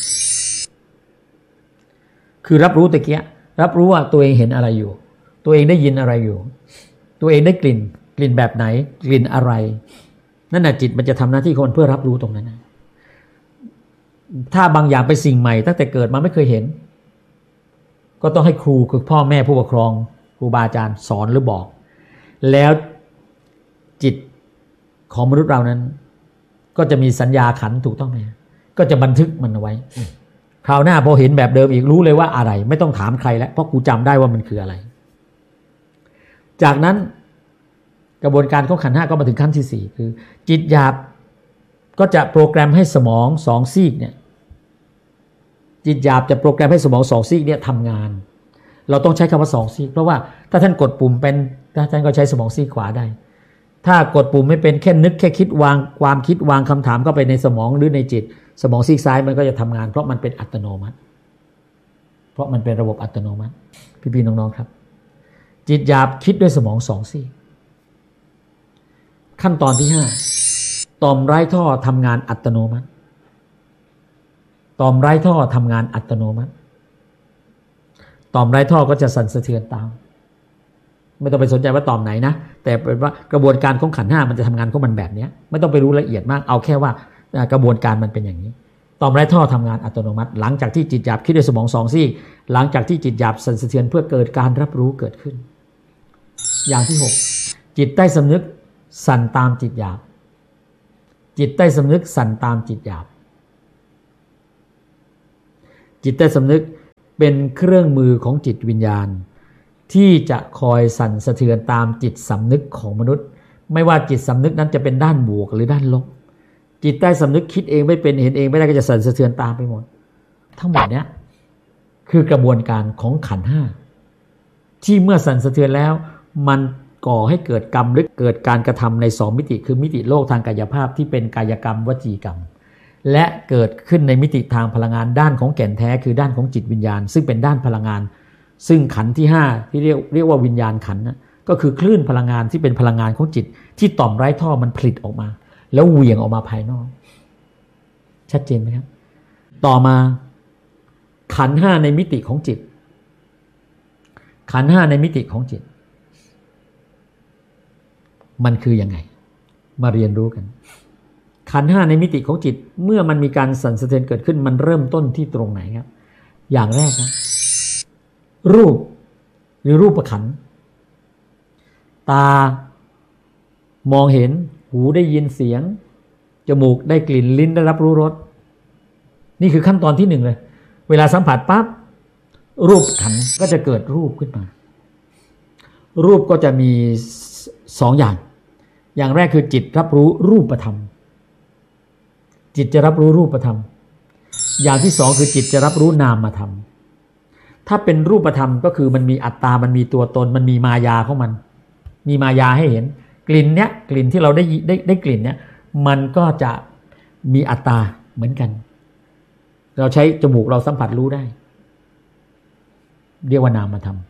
4คือรับรู้ตะเกียรับรู้ว่าตัวเองเห็นอะไรอยู่ตัวเองได้ยินอะไรอยู่ตัวเองได้กลิ่นแบบไหนกลิ่นอะไรนั่นน่ะจิตมันจะทำหน้าที่ของมันเพื่อรับรู้ตรงนั้นถ้าบางอย่างเป็นสิ่งใหม่ตั้งแต่เกิดมาไม่เคยเห็นก็ต้องให้ครูคือพ่อแม่ผู้ปกครองครูบาอาจารย์สอนหรือบอกแล้วจิตของมนุษย์เรานั้นก็จะมีสัญญาขันธ์ถูกต้องไหมก็จะบันทึกมันเอาไว้คราวหน้าพอเห็นแบบเดิมอีกรู้เลยว่าอะไรไม่ต้องถามใครแล้วเพราะกูจำได้ว่ามันคืออะไรจากนั้นกระบวนการของขันธ์ห้าก็มาถึงขั้นที่4คือจิตหยาบก็จะโปรแกรมให้สมอง2ซีกเนี่ยจิตหยาบจะโปรแกรมให้สมอง2ซีกเนี่ยทำงานเราต้องใช้คำว่า2ซีกเพราะว่าถ้าท่านกดปุ่มเป็นท่านก็ใช้สมองซีกขวาได้ถ้ากดปุ่มไม่เป็นแค่นึกแค่คิดวางความคิดวางคำถามเข้าไปในสมองหรือในจิตสมองซีกซ้ายมันก็จะทำงานเพราะมันเป็นอัตโนมัติเพราะมันเป็นระบบอัตโนมัติพี่ๆน้องๆครับจิตหยาบคิดด้วยสมอง2ซีกขั้นตอนที่5ต่อมไร้ท่อทำงานอัตโนมัติต่อมไร้ท่อทำงานอัตโนมัติต่อมไร้ท่อก็จะสั่นสะเทือนตามไม่ต้องไปสนใจว่าต่อมไหนนะแต่เป็นว่ากระบวนการของขันธ์ห้ามันจะทำงานของมันแบบนี้ไม่ต้องไปรู้ละเอียดมากเอาแค่ว่ากระบวนการมันเป็นอย่างนี้ต่อมไร้ท่อทำงานอัตโนมัติหลังจากที่จิตหยาบคิดด้วยสมอง2ซีกหลังจากที่จิตหยาบสั่นสะเทือนเพื่อเกิดการรับรู้เกิดขึ้นอย่างที่6จิตใต้สำนึกสั่นตามจิตหยาบจิตใต้สำนึกสั่นตามจิตหยาบจิตใต้สำนึกเป็นเครื่องมือของจิตวิญญาณที่จะคอยสั่นสะเทือนตามจิตสำนึกของมนุษย์ไม่ว่าจิตสำนึกนั้นจะเป็นด้านบวกหรือด้านลบจิตใต้สำนึกคิดเองไม่เป็นเห็นเองไม่ได้ก็จะสั่นสะเทือนตามไปหมดทั้งหมดเนี้ยคือกระบวนการของขันธ์ห้าที่เมื่อสั่นสะเทือนแล้วมันก่อให้เกิดกรรมหรือเกิดการกระทำใน2มิติคือมิติโลกทางกายภาพที่เป็นกายกรรมวจีกรรมและเกิดขึ้นในมิติทางพลังงานด้านของแก่นแท้คือด้านของจิตวิญญาณซึ่งเป็นด้านพลังงานซึ่งขันธ์ที่5ที่เรียกว่าวิญญาณขันธ์ก็คือคลื่นพลังงานที่เป็นพลังงานของจิตที่ต่อมไร้ท่อมันผลิตออกมาแล้วเหวี่ยงออกมาภายนอกชัดเจนไหมครับต่อมาขันธ์5ในมิติของจิตขันธ์5ในมิติของจิตมันคือยังไงมาเรียนรู้กันขันธ์5ในมิติของจิตเมื่อมันมีการสั่นสะเทือนเกิดขึ้นมันเริ่มต้นที่ตรงไหนครับอย่างแรกนะรูปหรือรูปขันธ์ตามองเห็นหูได้ยินเสียงจมูกได้กลิ่นลิ้นได้รับรู้รสนี่คือขั้นตอนที่1เลยเวลาสัมผัสปั๊บรูปขันธ์ก็จะเกิดรูปขึ้นมารูปก็จะมี2อย่างแรกคือจิตรับรู้รูปธรรมจิตจะรับรู้รูปธรรมอย่างที่2คือจิตจะรับรู้นามธรรมถ้าเป็นรูปธรรมก็คือมันมีอัตตามันมีตัวตนมันมีมายาของมันมีมายาให้เห็นกลิ่นเนี้ยกลิ่นที่เราได้กลิ่นเนี้ยมันก็จะมีอัตตาเหมือนกันเราใช้จมูกเราสัมผัสรู้ได้เรียกว่านามธรรม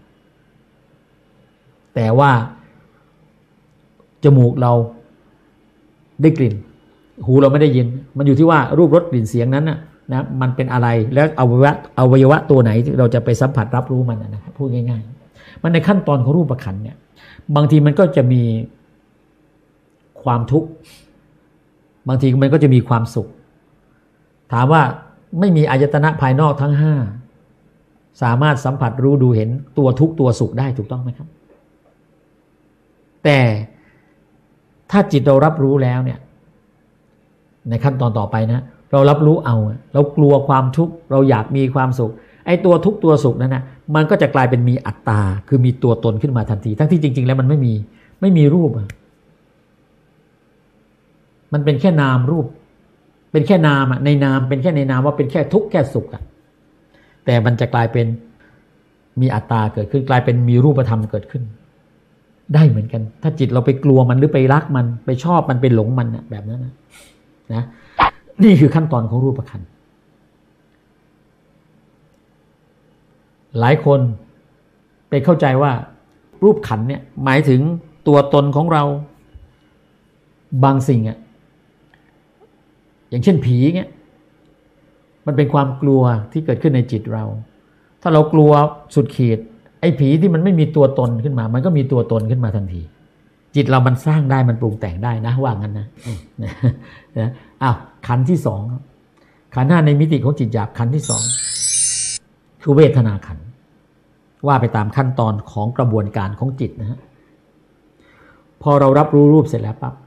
แต่ว่าจมูกเราได้กลิ่นหูเราไม่ได้ยินมันอยู่ที่ว่ารูปรสกลิ่นเสียงนั้นนะมันเป็นอะไรแล้วอวัยวะตัวไหนเราจะไปสัมผัสรับรู้มันนะครับพูดง่ายๆมันในขั้นตอนของรูปขันธ์เนี่ยบางทีมันก็จะมีความทุกข์บางทีมันก็จะมีความสุขถามว่าไม่มีอายตนะภายนอกทั้ง5สามารถสัมผัสรู้ดูเห็นตัวทุกข์ตัวสุขได้ถูกต้องไหมครับแต่ถ้าจิตเรารับรู้แล้วเนี่ยในขั้นตอนต่อไปนะเรารับรู้เอาเรากลัวความทุกข์เราอยากมีความสุขไอ้ตัวทุกข์ตัวสุขนั้นนะมันก็จะกลายเป็นมีอัตตาคือมีตัวตนขึ้นมาทันทีทั้งที่จริงๆแล้วมันไม่มีรูปมันเป็นแค่นามรูปเป็นแค่นามในนามเป็นแค่ในนามว่าเป็นแค่ทุกข์แค่สุขแต่มันจะกลายเป็นมีอัตตาเกิดขึ้นกลายเป็นมีรูปธรรมเกิดขึ้นได้เหมือนกันถ้าจิตเราไปกลัวมันหรือไปรักมันไปชอบมันไปหลงมันแบบนั้นนะนี่คือขั้นตอนของรูปขันธ์หลายคนไปเข้าใจว่ารูปขันธ์เนี่ยหมายถึงตัวตนของเราบางสิ่งอย่างเช่นผีเงี้ยมันเป็นความกลัวที่เกิดขึ้นในจิตเราถ้าเรากลัวสุดขีดไอ้ผีที่มันไม่มีตัวตนขึ้นมามันก็มีตัวตนขึ้นมาทันทีจิตเรามันสร้างได้มันปรุงแต่งได้นะว่างั้นนะขันธ์ที่2ขันธ์5ในมิติของจิตหยาบขันธ์ที่2คือเวทนาขันธ์ว่าไปตามขั้นตอนของกระบวนการของจิตนะฮะพอเรารับรู้รูปเสร็จแล้วปั๊บ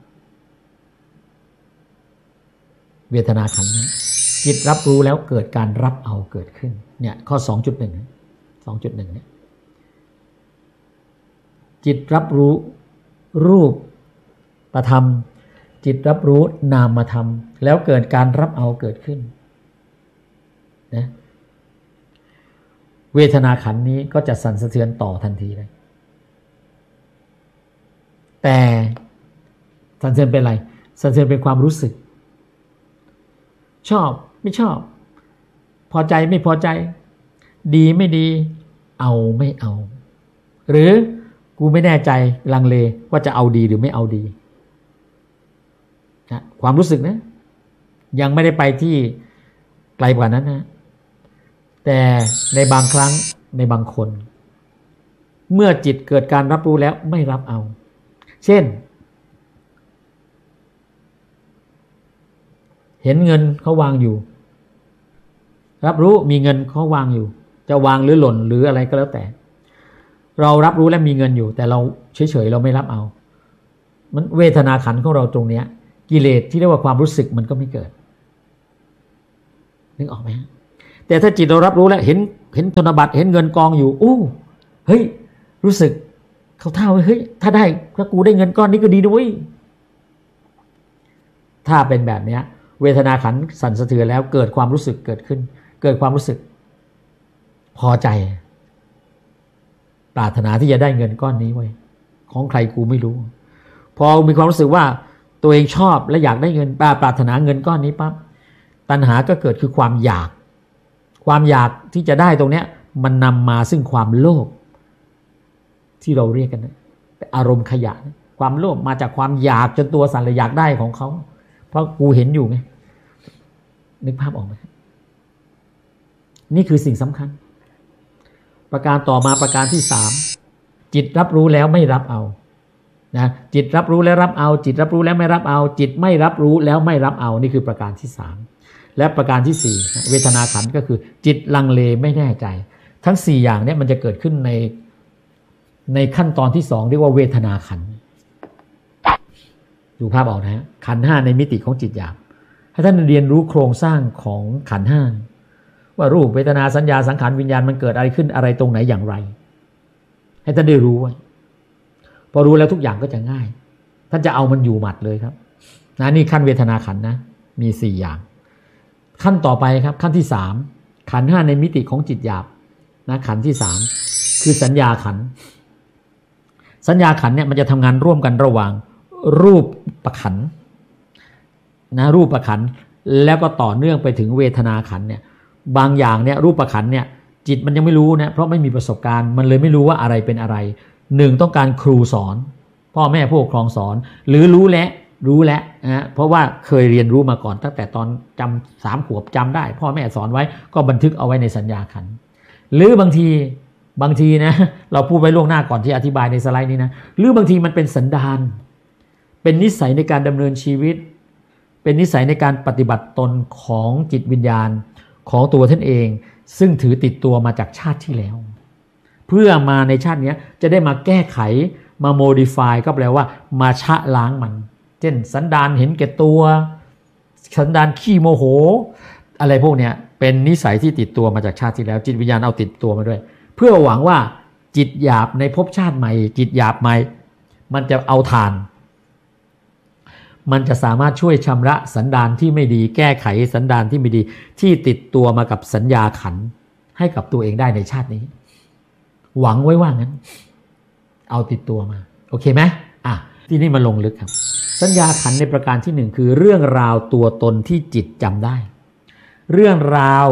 เวทนาขันธ์จิตรับรู้แล้วเกิดการรับเอาเกิดขึ้นเนี่ยข้อ 2.1 เนี่ยจิตรับรู้รูปธรรมจิตรับรู้นามธรรมแล้วเกิดการรับเอาเกิดขึ้นนะเวทนาขันธ์นี้ก็จะสั่นสะเทือนต่อทันทีเลยแต่สั่นสะเทือนเป็นอะไรสั่นสะเทือนเป็นความรู้สึกชอบไม่ชอบพอใจไม่พอใจดีไม่ดีเอาไม่เอาหรือกูไม่แน่ใจลังเลว่าจะเอาดีหรือไม่เอาดีนะความรู้สึกนะยังไม่ได้ไปที่ไกลกว่านั้นนะแต่ในบางครั้งในบางคนเมื่อจิตเกิดการรับรู้แล้วไม่รับเอาเช่นเห็นเงินเขาวางอยู่รับรู้มีเงินเขาวางอยู่จะวางหรือหล่นหรืออะไรก็แล้วแต่เรารับรู้และมีเงินอยู่แต่เราเฉยๆเราไม่รับเอามันเวทนาขันธ์ของเราตรงเนี้ยกิเลสที่เรียกว่าความรู้สึกมันก็ไม่เกิดนึกออกไหมแต่ถ้าจิตเรารับรู้แล้วเห็นธนบัตรเห็นเงินกองอยู่อู้เฮ้ยรู้สึกเขาเท่าเฮ้ยถ้าได้ถ้ากูได้เงินก้อนนี้ก็ดีด้วยถ้าเป็นแบบนี้เวทนาขันธ์สั่นสะเทือนแล้วเกิดความรู้สึกเกิดขึ้นเกิดความรู้สึกพอใจปรารถนาที่จะได้เงินก้อนนี้ไว้ของใครกูไม่รู้พอมีความรู้สึกว่าตัวเองชอบและอยากได้เงินปรารถนาเงินก้อนนี้ปั๊บตัณหาก็เกิดคือความอยากที่จะได้ตรงเนี้ยมันนำมาซึ่งความโลภที่เราเรียกกันอารมณ์ขยะความโลภมาจากความอยากจนตัวสั่นเลยอยากได้ของเขาเพราะกูเห็นอยู่ไงนึกภาพออกไหมนี่คือสิ่งสำคัญประการต่อมาประการที่3จิตรับรู้แล้วไม่รับเอานะจิตรับรู้แล้วรับเอาจิตรับรู้แล้วไม่รับเอาจิตไม่รับรู้แล้วไม่รับเอานี่คือประการที่3และประการที่4เวทนาขันธ์ก็คือจิตลังเลไม่แน่ใจทั้ง4อย่างนี้มันจะเกิดขึ้นในขั้นตอนที่2เรียกว่าเวทนาขันธ์ดูภาพออกนะฮะขันธ์5ในมิติของจิตหยาบให้ท่านเรียนรู้โครงสร้างของขันธ์5ว่ารูปเวทนาสัญญาสังขารวิญญาณมันเกิดอะไรขึ้นอะไรตรงไหนอย่างไรให้ท่านได้รู้ไว้พอรู้แล้วทุกอย่างก็จะง่ายท่านจะเอามันอยู่หมัดเลยครับนะนี่ขั้นเวทนาขันธ์นะมี4อย่างขั้นต่อไปครับขั้นที่3ขันธ์5ในมิติของจิตหยาบนะขันธ์ที่3คือสัญญาขันธ์สัญญาขันธ์เนี่ยมันจะทำงานร่วมกันระหว่างรูปประขันธ์นะรูปประขันธ์แล้วก็ต่อเนื่องไปถึงเวทนาขันธ์เนี่ยบางอย่างเนี่ยรูปประขันธ์เนี่ยจิตมันยังไม่รู้นะเพราะไม่มีประสบการณ์มันเลยไม่รู้ว่าอะไรเป็นอะไร1ต้องการครูสอนพ่อแม่ผู้ปกครองสอนหรือรู้แล้วนะเพราะว่าเคยเรียนรู้มาก่อนตั้งแต่ตอนจำ3 ขวบจำได้พ่อแม่สอนไว้ก็บันทึกเอาไว้ในสัญญาขันธ์หรือบางทีนะเราพูดไว้ล่วงหน้าก่อนที่อธิบายในสไลด์นี้นะหรือบางทีมันเป็นสันดานเป็นนิสัยในการดำเนินชีวิตเป็นนิสัยในการปฏิบัติตนของจิตวิญญาณของตัวท่านเองซึ่งถือติดตัวมาจากชาติที่แล้วเพื่อมาในชาตินี้จะได้มาแก้ไขมาโมดิฟายก็แปลว่ามาชะล้างมันเช่นสันดานเห็นแก่ตัวสันดานขี้โมโหอะไรพวกเนี้ยเป็นนิสัยที่ติดตัวมาจากชาติที่แล้วจิตวิญญาณเอาติดตัวมาด้วยเพื่อหวังว่าจิตหยาบในภพชาติใหม่จิตหยาบใหม่มันจะเอาทานมันจะสามารถช่วยชำระสันดานที่ไม่ดีแก้ไขสันดานที่ไม่ดีที่ติดตัวมากับสัญญาขันธ์ให้กับตัวเองได้ในชาตินี้หวังไว้ว่างั้นเอาติดตัวมาโอเคไหมที่นี่มาลงลึกครับสัญญาขันธ์ในประการที่1คือเรื่องราวตัวตนที่จิตจำได้เรื่องราว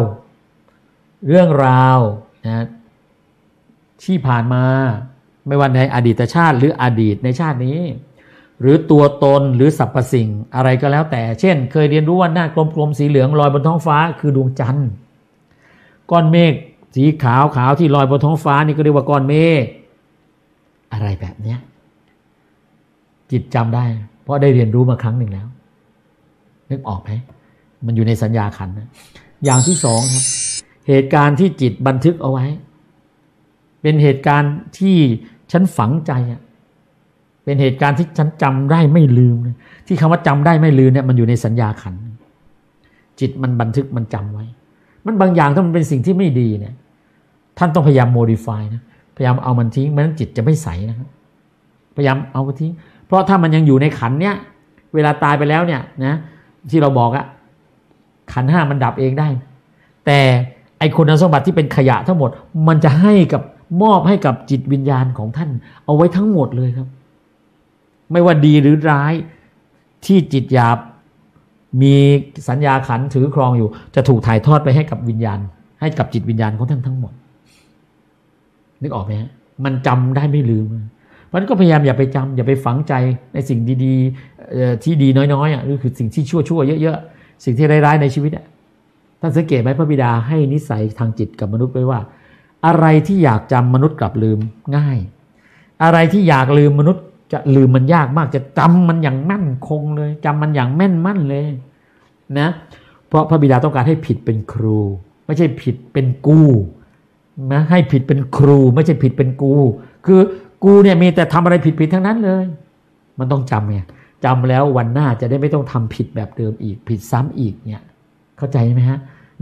นะที่ผ่านมาไม่ว่าในอดีตชาติหรืออดีตในชาตินี้หรือตัวตนหรือสรรพสิ่งอะไรก็แล้วแต่เช่นเคยเรียนรู้ว่าหน้ากลมๆสีเหลืองลอยบนท้องฟ้าคือดวงจันทร์ก้อนเมฆสีขาวที่ลอยบนท้องฟ้านี่ก็เรียกว่าก้อนเมฆอะไรแบบนี้จิตจำได้เพราะได้เรียนรู้มาครั้งหนึ่งแล้วนึกออกไหมมันอยู่ในสัญญาขันธ์นะอย่างที่2ครับเหตุการณ์ที่จิตบันทึกเอาไว้เป็นเหตุการณ์ที่ฉันฝังใจเป็นเหตุการณ์ที่ฉันจำได้ไม่ลืมที่คำว่าจำได้ไม่ลืมเนี่ยมันอยู่ในสัญญาขันธ์จิตมันบันทึกมันจำไว้มันบางอย่างถ้ามันเป็นสิ่งที่ไม่ดีเนี่ยท่านต้องพยายามโมดิฟายนะพยายามเอามันทิ้งไม่งั้นจิตจะไม่ใสนะครับพยายามเอาไปทิ้งเพราะถ้ามันยังอยู่ในขันธ์เนี่ยเวลาตายไปแล้วเนี่ยนะที่เราบอกขันธ์5มันดับเองได้แต่ไอคุณสมบัติที่เป็นขยะทั้งหมดมันจะให้กับมอบให้กับจิตวิญญาณของท่านเอาไว้ทั้งหมดเลยครับไม่ว่าดีหรือร้ายที่จิตหยาบมีสัญญาขันธ์ถือครองอยู่จะถูกถ่ายทอดไปให้กับวิญญาณให้กับจิตวิญญาณของท่านทั้งหมดนึกออกไหมฮะมันจำได้ไม่ลืมเพราะฉะนั้นก็พยายามอย่าไปจำอย่าไปฝังใจในสิ่งดีๆที่ดีน้อยๆหรือคือสิ่งที่ชั่วๆเยอะๆสิ่งที่ร้ายๆในชีวิตท่านสังเกตไหมพระบิดาให้นิสัยทางจิตกับมนุษย์ไว้ว่าอะไรที่อยากจำมนุษย์กลับลืมง่ายอะไรที่อยากลืมมนุษย์จะลืมมันยากมากจะจำมันอย่างมั่นคงเลยจำมันอย่างแม่นมั่นเลยนะเพราะพระบิดาต้องการให้ผิดเป็นครูไม่ใช่ผิดเป็นกูนะให้ผิดเป็นครูไม่ใช่ผิดเป็นกูคือกูเนี่ยมีแต่ทำอะไรผิดๆทั้งนั้นเลยมันต้องจำไงจำแล้ววันหน้าจะได้ไม่ต้องทำผิดแบบเดิมอีกผิดซ้ำอีกเนี่ยเข้าใจไหมฮะนะ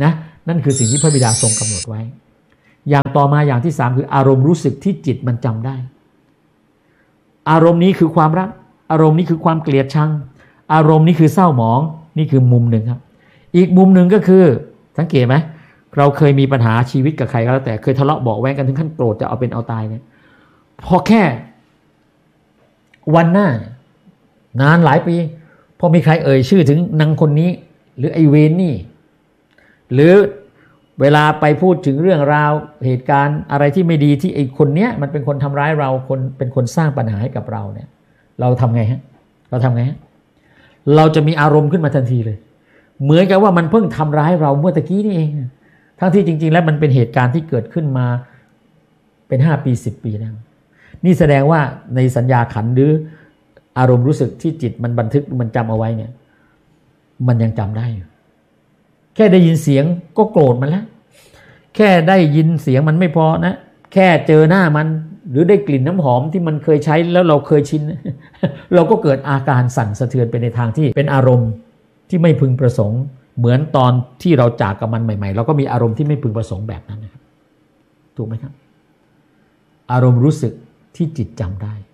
นั่นคือสิ่งที่พระบิดาทรงกำหนดไว้อย่างต่อมาอย่างที่3คืออารมณ์รู้สึกที่จิตมันจำได้อารมณ์นี้คือความรักอารมณ์นี้คือความเกลียดชังอารมณ์นี้คือเศร้าหมองนี่คือมุมหนึ่งครับอีกมุมหนึ่งก็คือสังเกตไหมเราเคยมีปัญหาชีวิตกับใครก็แล้วแต่เคยทะเลาะเบาะแว้งกันถึงขั้นโกรธจะเอาเป็นเอาตายเนี่ยพอแค่วันหน้านานหลายปีพอมีใครเอ่ยชื่อถึงนางคนนี้หรือไอเวนนี่หรือเวลาไปพูดถึงเรื่องราวเหตุการณ์อะไรที่ไม่ดีที่ไอคนเนี้ยมันเป็นคนทำร้ายเราคนเป็นคนสร้างปัญหาให้กับเราเนี่ยเราทำไงฮะเราจะมีอารมณ์ขึ้นมาทันทีเลยเหมือนกับว่ามันเพิ่งทำร้ายเราเมื่อตะกี้นี่เองทั้งที่จริงๆแล้วมันเป็นเหตุการณ์ที่เกิดขึ้นมาเป็น5 ปี10 ปีแล้วนี่แสดงว่าในสัญญาขันธ์หรืออารมณ์รู้สึกที่จิตมันบันทึกมันจำเอาไว้เนี่ยมันยังจำได้อยู่แค่ได้ยินเสียงก็โกรธมันแล้วแค่ได้ยินเสียงมันไม่พอนะแค่เจอหน้ามันหรือได้กลิ่นน้ำหอมที่มันเคยใช้แล้วเราเคยชิน เราก็เกิดอาการสั่นสะเทือนไปในทางที่เป็นอารมณ์ที่ไม่พึงประสงค์เหมือนตอนที่เราจากกับมันใหม่ๆเราก็มีอารมณ์ที่ไม่พึงประสงค์แบบนั้นนะครับถูกไหมครับอารมณ์รู้สึกที่จิตจำได้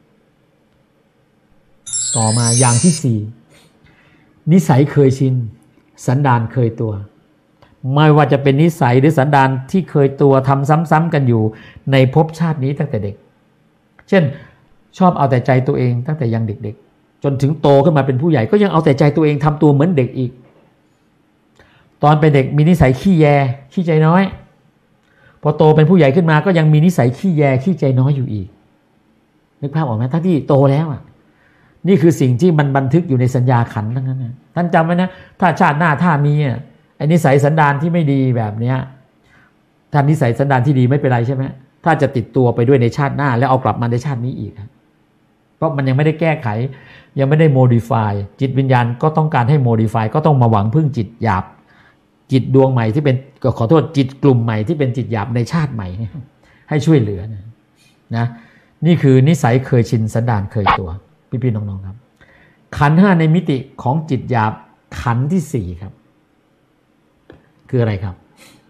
ต่อมาอย่างที่4นิสัยเคยชินสันดานเคยตัวไม่ว่าจะเป็นนิสัยหรือสันดานที่เคยตัวทำซ้ำๆกันอยู่ในภพชาตินี้ตั้งแต่เด็กเช่นชอบเอาแต่ใจตัวเองตั้งแต่ยังเด็กๆจนถึงโตขึ้นมาเป็นผู้ใหญ่ก็ยังเอาแต่ใจตัวเองทำตัวเหมือนเด็กอีกตอนเป็นเด็กมีนิสัยขี้แยขี้ใจน้อยพอโตเป็นผู้ใหญ่ขึ้นมาก็ยังมีนิสัยขี้แยขี้ใจน้อยอยู่อีกนึกภาพออกไหมทั้งที่โตแล้วอ่ะนี่คือสิ่งที่มันบันทึกอยู่ในสัญญาขันธ์ทั้งนั้นนะท่านจำไว้นะถ้าชาติหน้าถ้ามีไอ้นิสัยสันดานที่ไม่ดีแบบเนี้ยถ้านิสัยสันดานที่ดีไม่เป็นไรใช่ไหมถ้าจะติดตัวไปด้วยในชาติหน้าแล้วเอากลับมาในชาตินี้อีกเพราะมันยังไม่ได้แก้ไขยังไม่ได้โมดิฟายจิตวิญญาณก็ต้องการให้โมดิฟายก็ต้องมาหวังพึ่งจิตหยาบจิตดวงใหม่ที่เป็นขอโทษจิตกลุ่มใหม่ที่เป็นจิตหยาบในชาติใหม่ให้ช่วยเหลือนะนี่คือนิสัยเคยชินสันดานเคยตัวพี่ๆน้องๆครับขันธ์5ในมิติของจิตหยาบขันธ์ที่4ครับคืออะไรครับ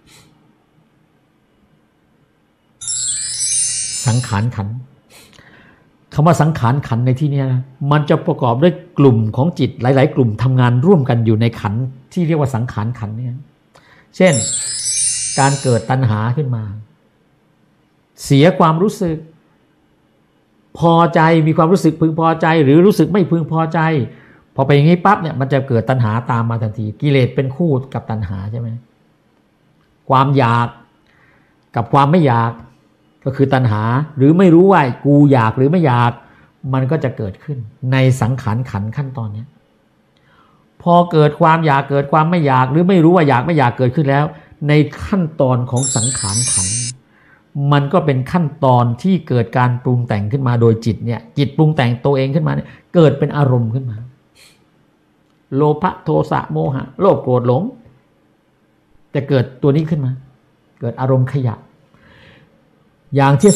สังขารขันธ์คำว่าสังขารขันธ์ในที่นี้นะมันจะประกอบด้วยกลุ่มของจิตหลายๆกลุ่มทำงานร่วมกันอยู่ในขันธ์ที่เรียกว่าสังขารขันธ์เนี่ยเช่นการเกิดตัณหาขึ้นมาเสียความรู้สึกพอใจมีความรู้สึกพึงพอใจหรือรู้สึกไม่พึงพอใจพอไปอย่างนี้ปั๊บเนี่ยมันจะเกิดตัณหาตามมาทันทีกิเลสเป็นคู่กับตัณหาใช่ไหมความอยากกับความไม่อยากก็คือตัณหาหรือไม่รู้ว่ากูอยากหรือไม่อยากมันก็จะเกิดขึ้นในสังขารขันธ์ขั้นตอนนี้พอเกิดความอยากเกิดความไม่อยากหรือไม่รู้ว่าอยากไม่อยากเกิดขึ้นแล้วในขั้นตอนของสังขารขันธ์มันก็เป็นขั้นตอนที่เกิดการปรุงแต่งขึ้นมาโดยจิตเนี่ยจิตปรุงแต่งตัวเองขึ้นมาเนี่ยเกิดเป็นอารมณ์ขึ้นมาโลภะโทสะโมหะโลภโกรธหลงจะเกิดตัวนี้ขึ้นมาเกิดอารมณ์ขยะอย่างที่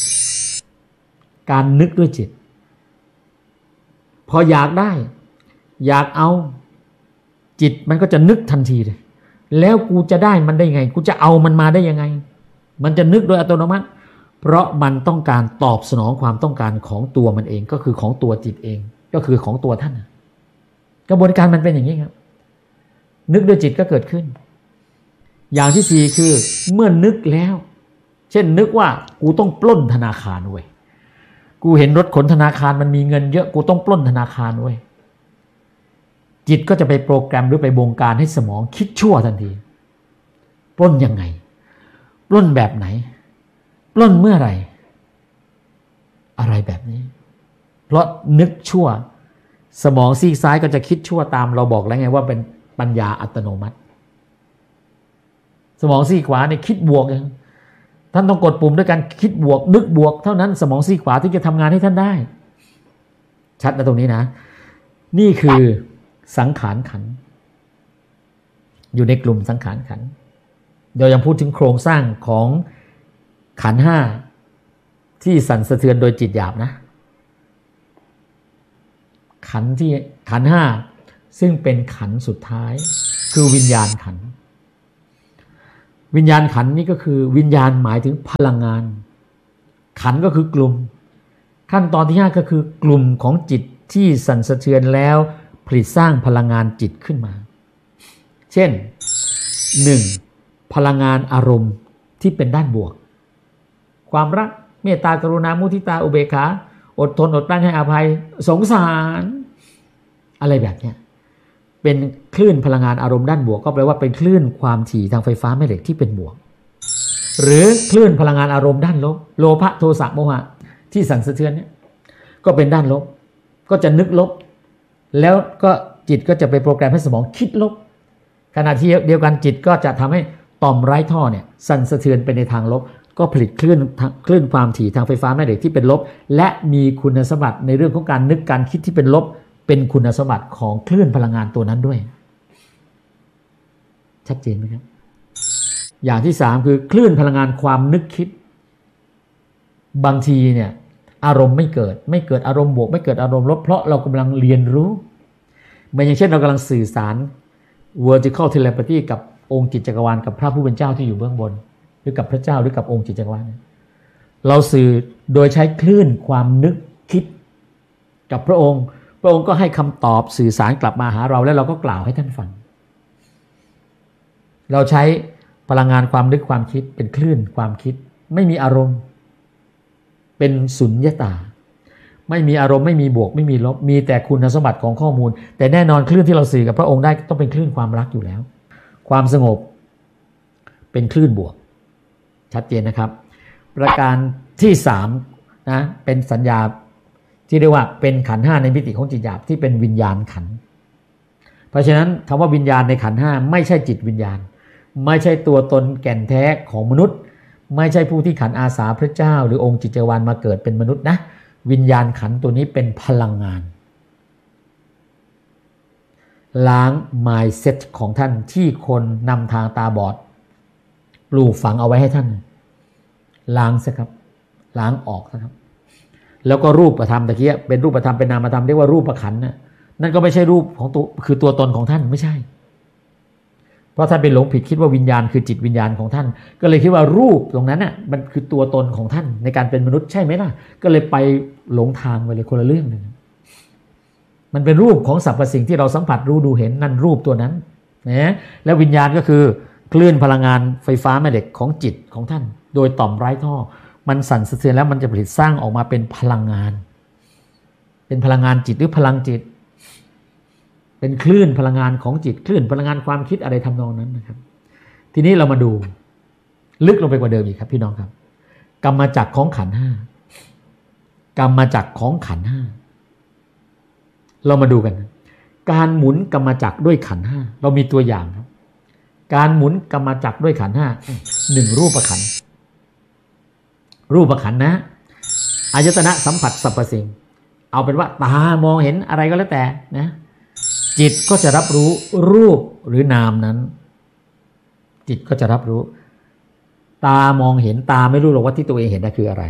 3การนึกด้วยจิตพออยากได้อยากเอาจิตมันก็จะนึกทันทีเลยแล้วกูจะได้มันได้ไงกูจะเอามันมาได้ยังไงมันจะนึกโดยอัตโนมัติเพราะมันต้องการตอบสนองความต้องการของตัวมันเองก็คือของตัวจิตเองก็คือของตัวท่านกระบวนการมันเป็นอย่างนี้ครับนึกด้วยจิตก็เกิดขึ้นอย่างที่4คือเมื่อนึกแล้วเช่นนึกว่ากูต้องปล้นธนาคารเว้ยกูเห็นรถขนธนาคารมันมีเงินเยอะกูต้องปล้นธนาคารเว้ยจิตก็จะไปโปรแกรมหรือไปบงการให้สมองคิดชั่วทันทีปล้นยังไงปล้นแบบไหนปล้นเมื่อไหร่อะไรแบบนี้เพราะนึกชั่วสมองซีกซ้ายก็จะคิดชั่วตามเราบอกแล้วไงว่าเป็นปัญญาอัตโนมัติสมองซีกขวาเนี่ยคิดบวกเองท่านต้องกดปุ่มด้วยการคิดบวกนึกบวกเท่านั้นสมองซีกขวาถึงจะทำงานให้ท่านได้ชัดนะตรงนี้นะนี่คือสังขารขันธ์อยู่ในกลุ่มสังขารขันธ์เดี๋ยวยังพูดถึงโครงสร้างของขันธ์5ที่สั่นสะเทือนโดยจิตหยาบนะขันธ์5ซึ่งเป็นขันธ์สุดท้ายคือวิญญาณขันธ์วิญญาณขันธ์นี่ก็คือวิญญาณหมายถึงพลังงานขันธ์ก็คือกลุ่มขั้นตอนที่5ก็คือกลุ่มของจิตที่สั่นสะเทือนแล้วผลิตสร้างพลังงานจิตขึ้นมาเช่น 1. พลังงานอารมณ์ที่เป็นด้านบวกความรักเมตตากรุณามุทิตาอุเบกขาอดทนอดกลั้นให้อภัยสงสารอะไรแบบนี้เป็นคลื่นพลังงานอารมณ์ด้านบวกก็แปลว่าเป็นคลื่นความถี่ทางไฟฟ้าแม่เหล็กที่เป็นบวกหรือคลื่นพลังงานอารมณ์ด้านลบโลภะโทสะโมหะที่สั่นสะเทือนเนี่ยก็เป็นด้านลบก็จะนึกลบแล้วก็จิตก็จะไปโปรแกรมให้สมองคิดลบขณะที่เดียวกันจิตก็จะทำให้ต่อมไร้ท่อเนี่ยสั่นสะเทือนไปในทางลบก็ผลิตคลื่นความถี่ทางไฟฟ้าแม่เหล็กที่เป็นลบและมีคุณสมบัติในเรื่องของการนึกการคิดที่เป็นลบเป็นคุณสมบัติของคลื่นพลังงานตัวนั้นด้วยชัดเจนไหมครับอย่างที่3คือคลื่นพลังงานความนึกคิดบางทีเนี่ยอารมณ์ไม่เกิดอารมณ์บวกไม่เกิดอารมณ์ลบเพราะเรากำลังเรียนรู้เหมือนอย่างเช่นเรากำลังสื่อสาร vertical telepathy กับองค์จิตจักรวาลกับพระผู้เป็นเจ้าที่อยู่เบื้องบนหรือกับพระเจ้าหรือกับองค์จิตจักรวาลเราสื่อโดยใช้คลื่นความนึกคิดกับพระองค์ก็ให้คำตอบสื่อสารกลับมาหาเราแล้วเราก็กล่าวให้ท่านฟังเราใช้พลังงานความนึกความคิดเป็นคลื่นความคิดไม่มีอารมณ์เป็นสุญญตาไม่มีอารมณ์ไม่มีบวกไม่มีลบมีแต่คุณสมบัติของข้อมูลแต่แน่นอนคลื่นที่เราสื่อกับพระองค์ได้ต้องเป็นคลื่นความรักอยู่แล้วความสงบเป็นคลื่นบวกชัดเจนนะครับประการที่3นะเป็นสัญญาที่เรียกว่าเป็นขันธ์5ในมิติของจิตหยาบที่เป็นวิญญาณขันธ์เพราะฉะนั้นคำว่าวิญญาณในขันธ์5ไม่ใช่จิตวิญญาณไม่ใช่ตัวตนแก่นแท้ของมนุษย์ไม่ใช่ผู้ที่ขันอาสาพระเจ้าหรือองค์จิตจักรวาลมาเกิดเป็นมนุษย์นะวิญญาณขันธ์ตัวนี้เป็นพลังงานล้าง mindset ของท่านที่คนนำทางตาบอดปลูกฝังเอาไว้ให้ท่านล้างซะครับล้างออกนะครับแล้วก็รูปธรรมตะเกียเป็นรูปธรรมเป็นนามธรรมเรียกว่ารูปขันธ์นั่นก็ไม่ใช่รูปของตัวคือตัวตนของท่านไม่ใช่เพราะท่านไปหลงผิดคิดว่าวิญญาณคือจิตวิญญาณของท่านก็เลยคิดว่ารูปตรงนั้นน่ะมันคือตัวตนของท่านในการเป็นมนุษย์ใช่ไหมล่ะก็เลยไปหลงทางไปเลยคนละเรื่องนึงมันเป็นรูปของสรรพสิ่งที่เราสัมผัสรู้ดูเห็นนั่นรูปตัวนั้นนะแล้ววิญญาณก็คือคลื่นพลังงานไฟฟ้าแม่เหล็กของจิตของท่านโดยต่อมไร้ท่อมันสั่นสะเทือนแล้วมันจะผลิตสร้างออกมาเป็นพลังงานเป็นพลังงานจิตหรือพลังจิตเป็นคลื่นพลังงานของจิตคลื่นพลังงานความคิดอะไรทำนองนั้นนะครับทีนี้เรามาดูลึกลงไปกว่าเดิมอีกครับพี่น้องครับกรรมจักรของขันธ์5กรรมจักรของขันธ์5เรามาดูกันการหมุนกรรมจักรด้วยขันธ์5เรามีตัวอย่างครับการหมุนกรรมจักรด้วยขันธ์5 1รูปขันธ์รูปขันธ์นะอายตนะสัมผัสสรรพสิ่งเอาเป็นว่าตามองเห็นอะไรก็แล้วแต่นะจิตก็จะรับรู้รูปหรือนามนั้นจิตก็จะรับรู้ตามองเห็นตาไม่รู้หรอกว่าที่ตัวเองเห็นนั่นคืออะไร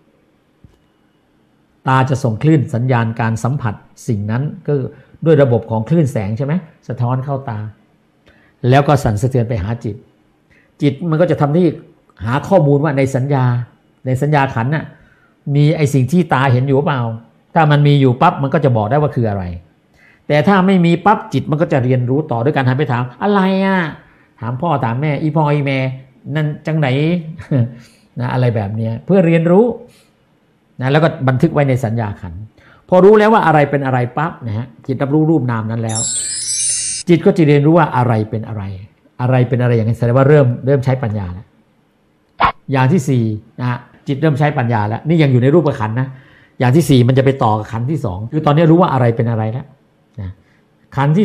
ตาจะส่งคลื่นสัญญาณการสัมผัสสิ่งนั้นก็ด้วยระบบของคลื่นแสงใช่ไหมสะท้อนเข้าตาแล้วก็สั่นสะเทือนไปหาจิตจิตมันก็จะทำที่หาข้อมูลว่าในสัญญาขันธ์น่ะมีไอสิ่งที่ตาเห็นอยู่เปล่าถ้ามันมีอยู่ปั๊บมันก็จะบอกได้ว่าคืออะไรแต่ถ้าไม่มีปั๊บจิตมันก็จะเรียนรู้ต่อด้วยการหันไปถามอะไรอ่ะถามพ่อถามแม่อีพ่ออีแม่นั่นจังไหน นะอะไรแบบนี้เพื่อเรียนรู้นะแล้วก็บันทึกไว้ในสัญญาขันธ์พอรู้แล้วว่าอะไรเป็นอะไรปั๊บนะฮะจิตรับรู้รูปนามนั้นแล้วจิตก็จะเรียนรู้ว่าอะไรเป็นอะไรอะไรเป็นอะไรอย่างนี้แสดงว่าเริ่มใช้ปัญญาแล้วอย่างที่4นะจิตเริ่มใช้ปัญญาแล้วนี่ยังอยู่ในรูปขันธ์นะอย่างที่4มันจะไปต่อกับขันธ์ที่2คือตอนนี้รู้ว่าอะไรเป็นอะไรแล้วนะขันธ์ที่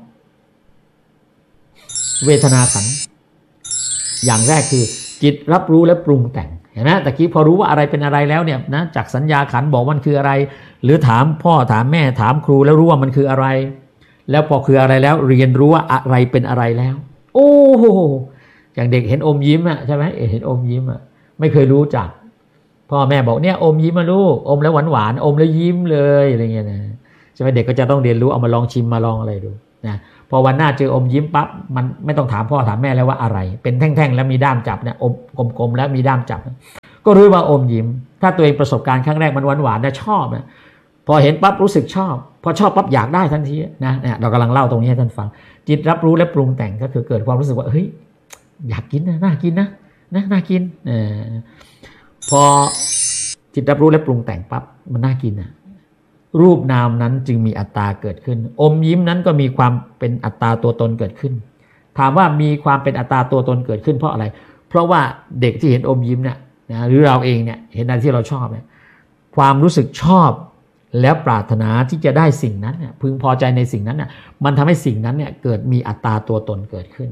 2เวทนาขันธ์อย่างแรกคือจิตรับรู้และปรุงแต่งเห็นไหมตะกี้พอรู้ว่าอะไรเป็นอะไรแล้วเนี่ยนะจากสัญญาขันธ์บอกมันคืออะไรหรือถามพ่อถามแม่ถามครูแล้วรู้ว่ามันคืออะไรแล้วพอคืออะไรแล้วเรียนรู้ว่าอะไรเป็นอะไรแล้วโอ้โหอย่างเด็กเห็นอมยิ้มอ่ะใช่ไหมเห็นอมยิ้มอ่ะไม่เคยรู้จักพ่อแม่บอกเนี่ยอมยิ้มมาลูกอมแล้วหวานอมแล้วยิ้มเลยอะไรเงี้ยนะใช่ไหมเด็กก็จะต้องเรียนรู้เอามาลองชิมมาลองอะไรดูนะพอวันหน้าเจออมยิ้มปั๊บมันไม่ต้องถามพ่อถามแม่แล้วว่าอะไรเป็นแท่งๆแล้วมีด้ามจับเนี่ยอมกลมๆแล้วมีด้ามจับก็รู้ว่าอมยิ้มถ้าตัวเองประสบการณ์ครั้งแรกมันหวานๆนะชอบนะพอเห็นปั๊บรู้สึกชอบพอชอบปั๊บอยากได้ทันทีนะเนี่ยเรากำลังเล่าตรงนี้ให้ท่านฟังจิตรับรู้และปรุงแต่งก็คือเกิดความรู้สึกว่าเฮ้ยอยากกินนะน่ากินนะน่ากินพอจิตรับรู้และปรุงแต่งปั๊บมันน่ากินนะรูปนามนั้นจึงมีอัตตาเกิดขึ้นอมยิ้มนั้นก็มีความเป็นอัตตาตัวตนเกิดขึ้นถามว่ามีความเป็นอัตตาตัวตนเกิดขึ้นเพราะอะไรเพราะว่าเด็กที่เห็นอมยิ้มเนี่ยนะหรือเราเองเนี่ยเห็นอะไรที่เราชอบเนี่ยความรู้สึกชอบแล้วปรารถนาที่จะได้สิ่งนั้นเนี่ยพึงพอใจในสิ่งนั้นเนี่ยมันทำให้สิ่งนั้นเนี่ยเกิดมีอัตตาตัวตนเกิดขึ้น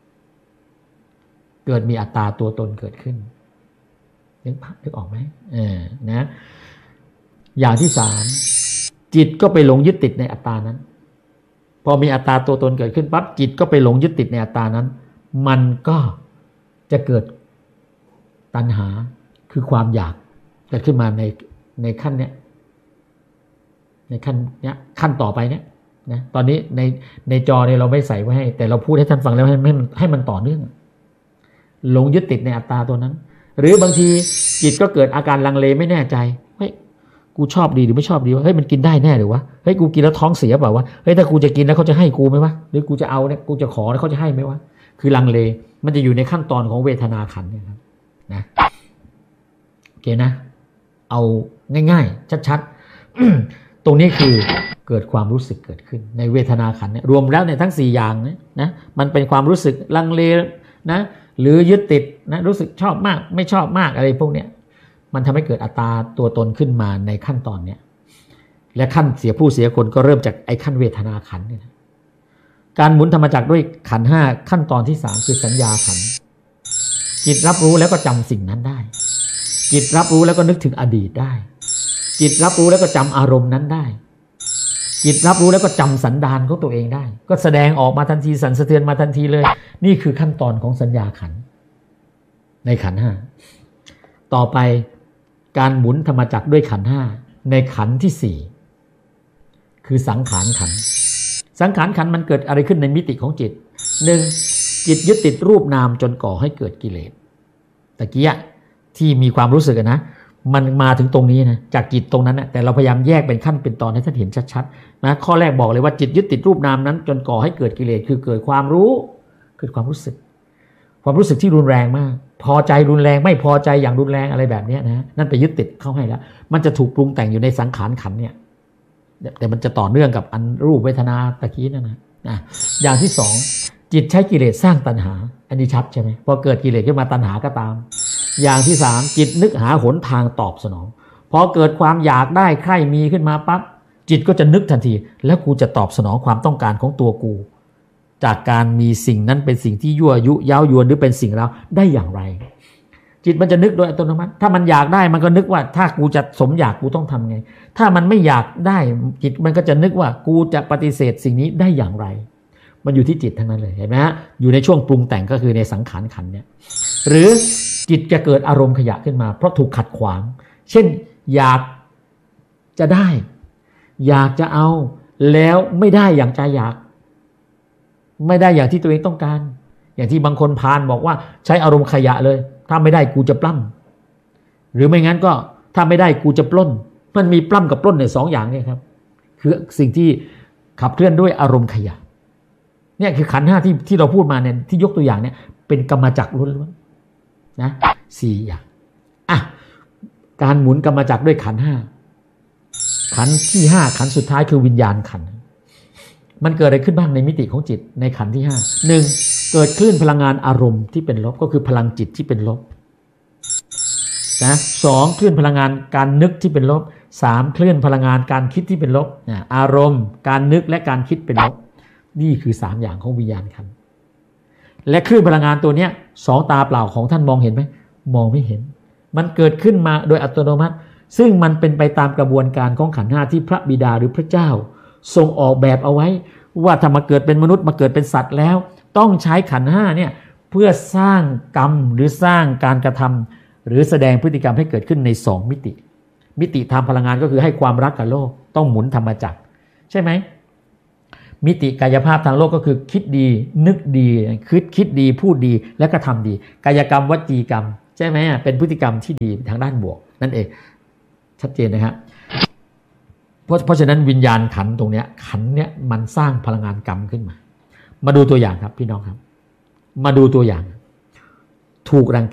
เกิดมีอัตตาตัวตนเกิดขึ้นนึกออกไหมนะอย่างที่สามจิตก็ไปหลงยึดติดในอัตตานั้นพอมีอัตตาตัวตนเกิดขึ้นปั๊บจิตก็ไปหลงยึดติดในอัตตานั้นมันก็จะเกิดตัณหาคือความอยากเกิดขึ้นมาในขั้นเนี้ยในขั้นเนี้ยขั้นต่อไปเนี้ยนะตอนนี้ในจอเนี่ยเราไม่ใส่ไว้ให้แต่เราพูดให้ท่านฟังแล้วให้มันต่อเนื่องหลงยึดติดในอัตตาตัวนั้นหรือบางทีจิตก็เกิดอาการลังเลไม่แน่ใจเฮ้ยกูชอบดีหรือไม่ชอบดีวะเฮ้ยมันกินได้แน่หรือวะเฮ้ยกูกินแล้วท้องเสียเปล่าวะเฮ้ยถ้ากูจะกินแล้วเขาจะให้กูไหมวะหรือกูจะเอาเนี่ยกูจะขอแล้วเขาจะให้ไหมวะคือลังเลมันจะอยู่ในขั้นตอนของเวทนาขันธ์เนี่ยครับนะโอเคนะเอาง่ายๆชัดๆตรงนี้คือเกิดความรู้สึกเกิดขึ้นในเวทนาขันธ์เนี่ยรวมแล้วเนี่ยทั้ง4อย่างนะมันเป็นความรู้สึกลังเลนะหรือยึดติดนะรู้สึกชอบมากไม่ชอบมากอะไรพวกเนี้ยมันทำให้เกิดอัตตาตัวตนขึ้นมาในขั้นตอนเนี้ยและขั้นเสียผู้เสียคนก็เริ่มจากไอ้ขั้นเวทนาขันธ์เนี่ยการหมุนธรรมจักรด้วยขันธ์5ขั้นตอนที่3คือสัญญาขันธ์จิตรับรู้แล้วก็จำสิ่งนั้นได้จิตรับรู้แล้วก็นึกถึงอดีตได้จิตรับรู้แล้วก็จำอารมณ์นั้นได้จิตรับรู้แล้วก็จำสันดานของตัวเองได้ก็แสดงออกมาทันทีสั่นสะเทือนมาทันทีเลยนี่คือขั้นตอนของสัญญาขันธ์ในขันธ์5ต่อไปการหมุนธรรมจักรด้วยขันธ์5ในขันธ์ที่4คือสังขารขันธ์สังขารขันธ์มันเกิดอะไรขึ้นในมิติของจิต 1. จิตยึดติดรูปนามจนก่อให้เกิดกิเลสตะกี้ที่มีความรู้สึกนะมันมาถึงตรงนี้นะจากจิตตรงนั้นนะแต่เราพยายามแยกเป็นขั้นเป็นตอนให้ท่านเห็นชัดๆนะข้อแรกบอกเลยว่าจิตยึดติดรูปนามนั้นจนก่อให้เกิดกิเลสคือเกิดความรู้เกิดความรู้สึกที่รุนแรงมากพอใจรุนแรงไม่พอใจอย่างรุนแรงอะไรแบบนี้นะนั่นไปยึดติดเข้าให้แล้วมันจะถูกปรุงแต่งอยู่ในสังขารขันธ์เนี่ยแต่มันจะต่อเนื่องกับอันรูปเวทนาตะกี้นั่นนะอย่างที่สองจิตใช้กิเลสสร้างตัณหาอันนี้ชัดใช่ไหมพอเกิดกิเลสขึ้นมาตัณหาก็ตามอย่างที่สามจิตนึกหาหนทางตอบสนองพอเกิดความอยากได้ใคร่มีขึ้นมาปั๊บจิตก็จะนึกทันทีแล้วกูจะตอบสนองความต้องการของตัวกูจากการมีสิ่งนั้นเป็นสิ่งที่ยั่วยุเย้ายวนหรือเป็นสิ่งเราได้อย่างไรจิตมันจะนึกโดยอัตโนมัติถ้ามันอยากได้มันก็นึกว่าถ้ากูจะสมอยากกูต้องทำไงถ้ามันไม่อยากได้จิตมันก็จะนึกว่ากูจะปฏิเสธสิ่งนี้ได้อย่างไรมันอยู่ที่จิตทั้งนั้นเลยเห็นไหมฮะอยู่ในช่วงปรุงแต่งก็คือในสังขารขันธ์เนี่ยหรือจิตจะเกิดอารมณ์ขยะขึ้นมาเพราะถูกขัดขวางเช่นอยากจะได้อยากจะเอาแล้วไม่ได้อย่างใจอยากไม่ได้อย่างที่ตัวเองต้องการอย่างที่บางคนพานบอกว่าใช้อารมณ์ขยะเลยถ้าไม่ได้กูจะปล้ำหรือไม่งั้นก็ถ้าไม่ได้กูจะปล้นมันมีปล้ำกับปล้นเนี่ย2อย่างเนี่ยครับคือสิ่งที่ขับเคลื่อนด้วยอารมณ์ขยะเนี่ยคือขันธ์5ที่เราพูดมาเนี่ยที่ยกตัวอย่างเนี่ยเป็นกรรมจักรล้วนๆนะ4อย่างการหมุนกรรมจักรด้วยขันธ์5ขันธ์ที่5ขันธ์สุดท้ายคือวิญญาณขันธ์มันเกิดอะไรขึ้นบ้างในมิติของจิตในขันธ์ที่5 1เกิดคลื่นพลังงานอารมณ์ที่เป็นลบก็คือพลังจิตที่เป็นลบนะ2คลื่นพลังงานการนึกที่เป็นลบ3คลื่นพลังงานการคิดที่เป็นลบอารมณ์การนึกและการคิดเป็นลบนี่คือ3อย่างของวิญญาณขันธ์และคลื่นพลังงานตัวเนี้ย2ตาเปล่าของท่านมองเห็นไหมมองไม่เห็นมันเกิดขึ้นมาโดยอัตโนมัติซึ่งมันเป็นไปตามกระบวนการของขันธ์5ที่พระบิดาหรือพระเจ้าทรงออกแบบเอาไว้ว่าถ้ามาเกิดเป็นมนุษย์มาเกิดเป็นสัตว์แล้วต้องใช้ขันธ์5เนี่ยเพื่อสร้างกรรมหรือสร้างการกระทำหรือแสดงพฤติกรรมให้เกิดขึ้นใน2มิติทางพลังงานก็คือให้ความรักกับโลกต้องหมุนธรรมจักรใช่ไหมมิติกายภาพทางโลกก็คือคิดดีนึกดีคิดดีพูดดีและก็ทำดีกายกรรมวจีกรรมใช่ไหมเป็นพฤติกรรมที่ดีทางด้านบวกนั่นเองชัดเจนนะครับเพราะฉะนั้นวิญญาณขันตรงเนี้ยขันเนี้ยมันสร้างพลังงานกรรมขึ้นมาดูตัวอย่างครับพี่น้องครับมาดูตัวอย่างถูกรัง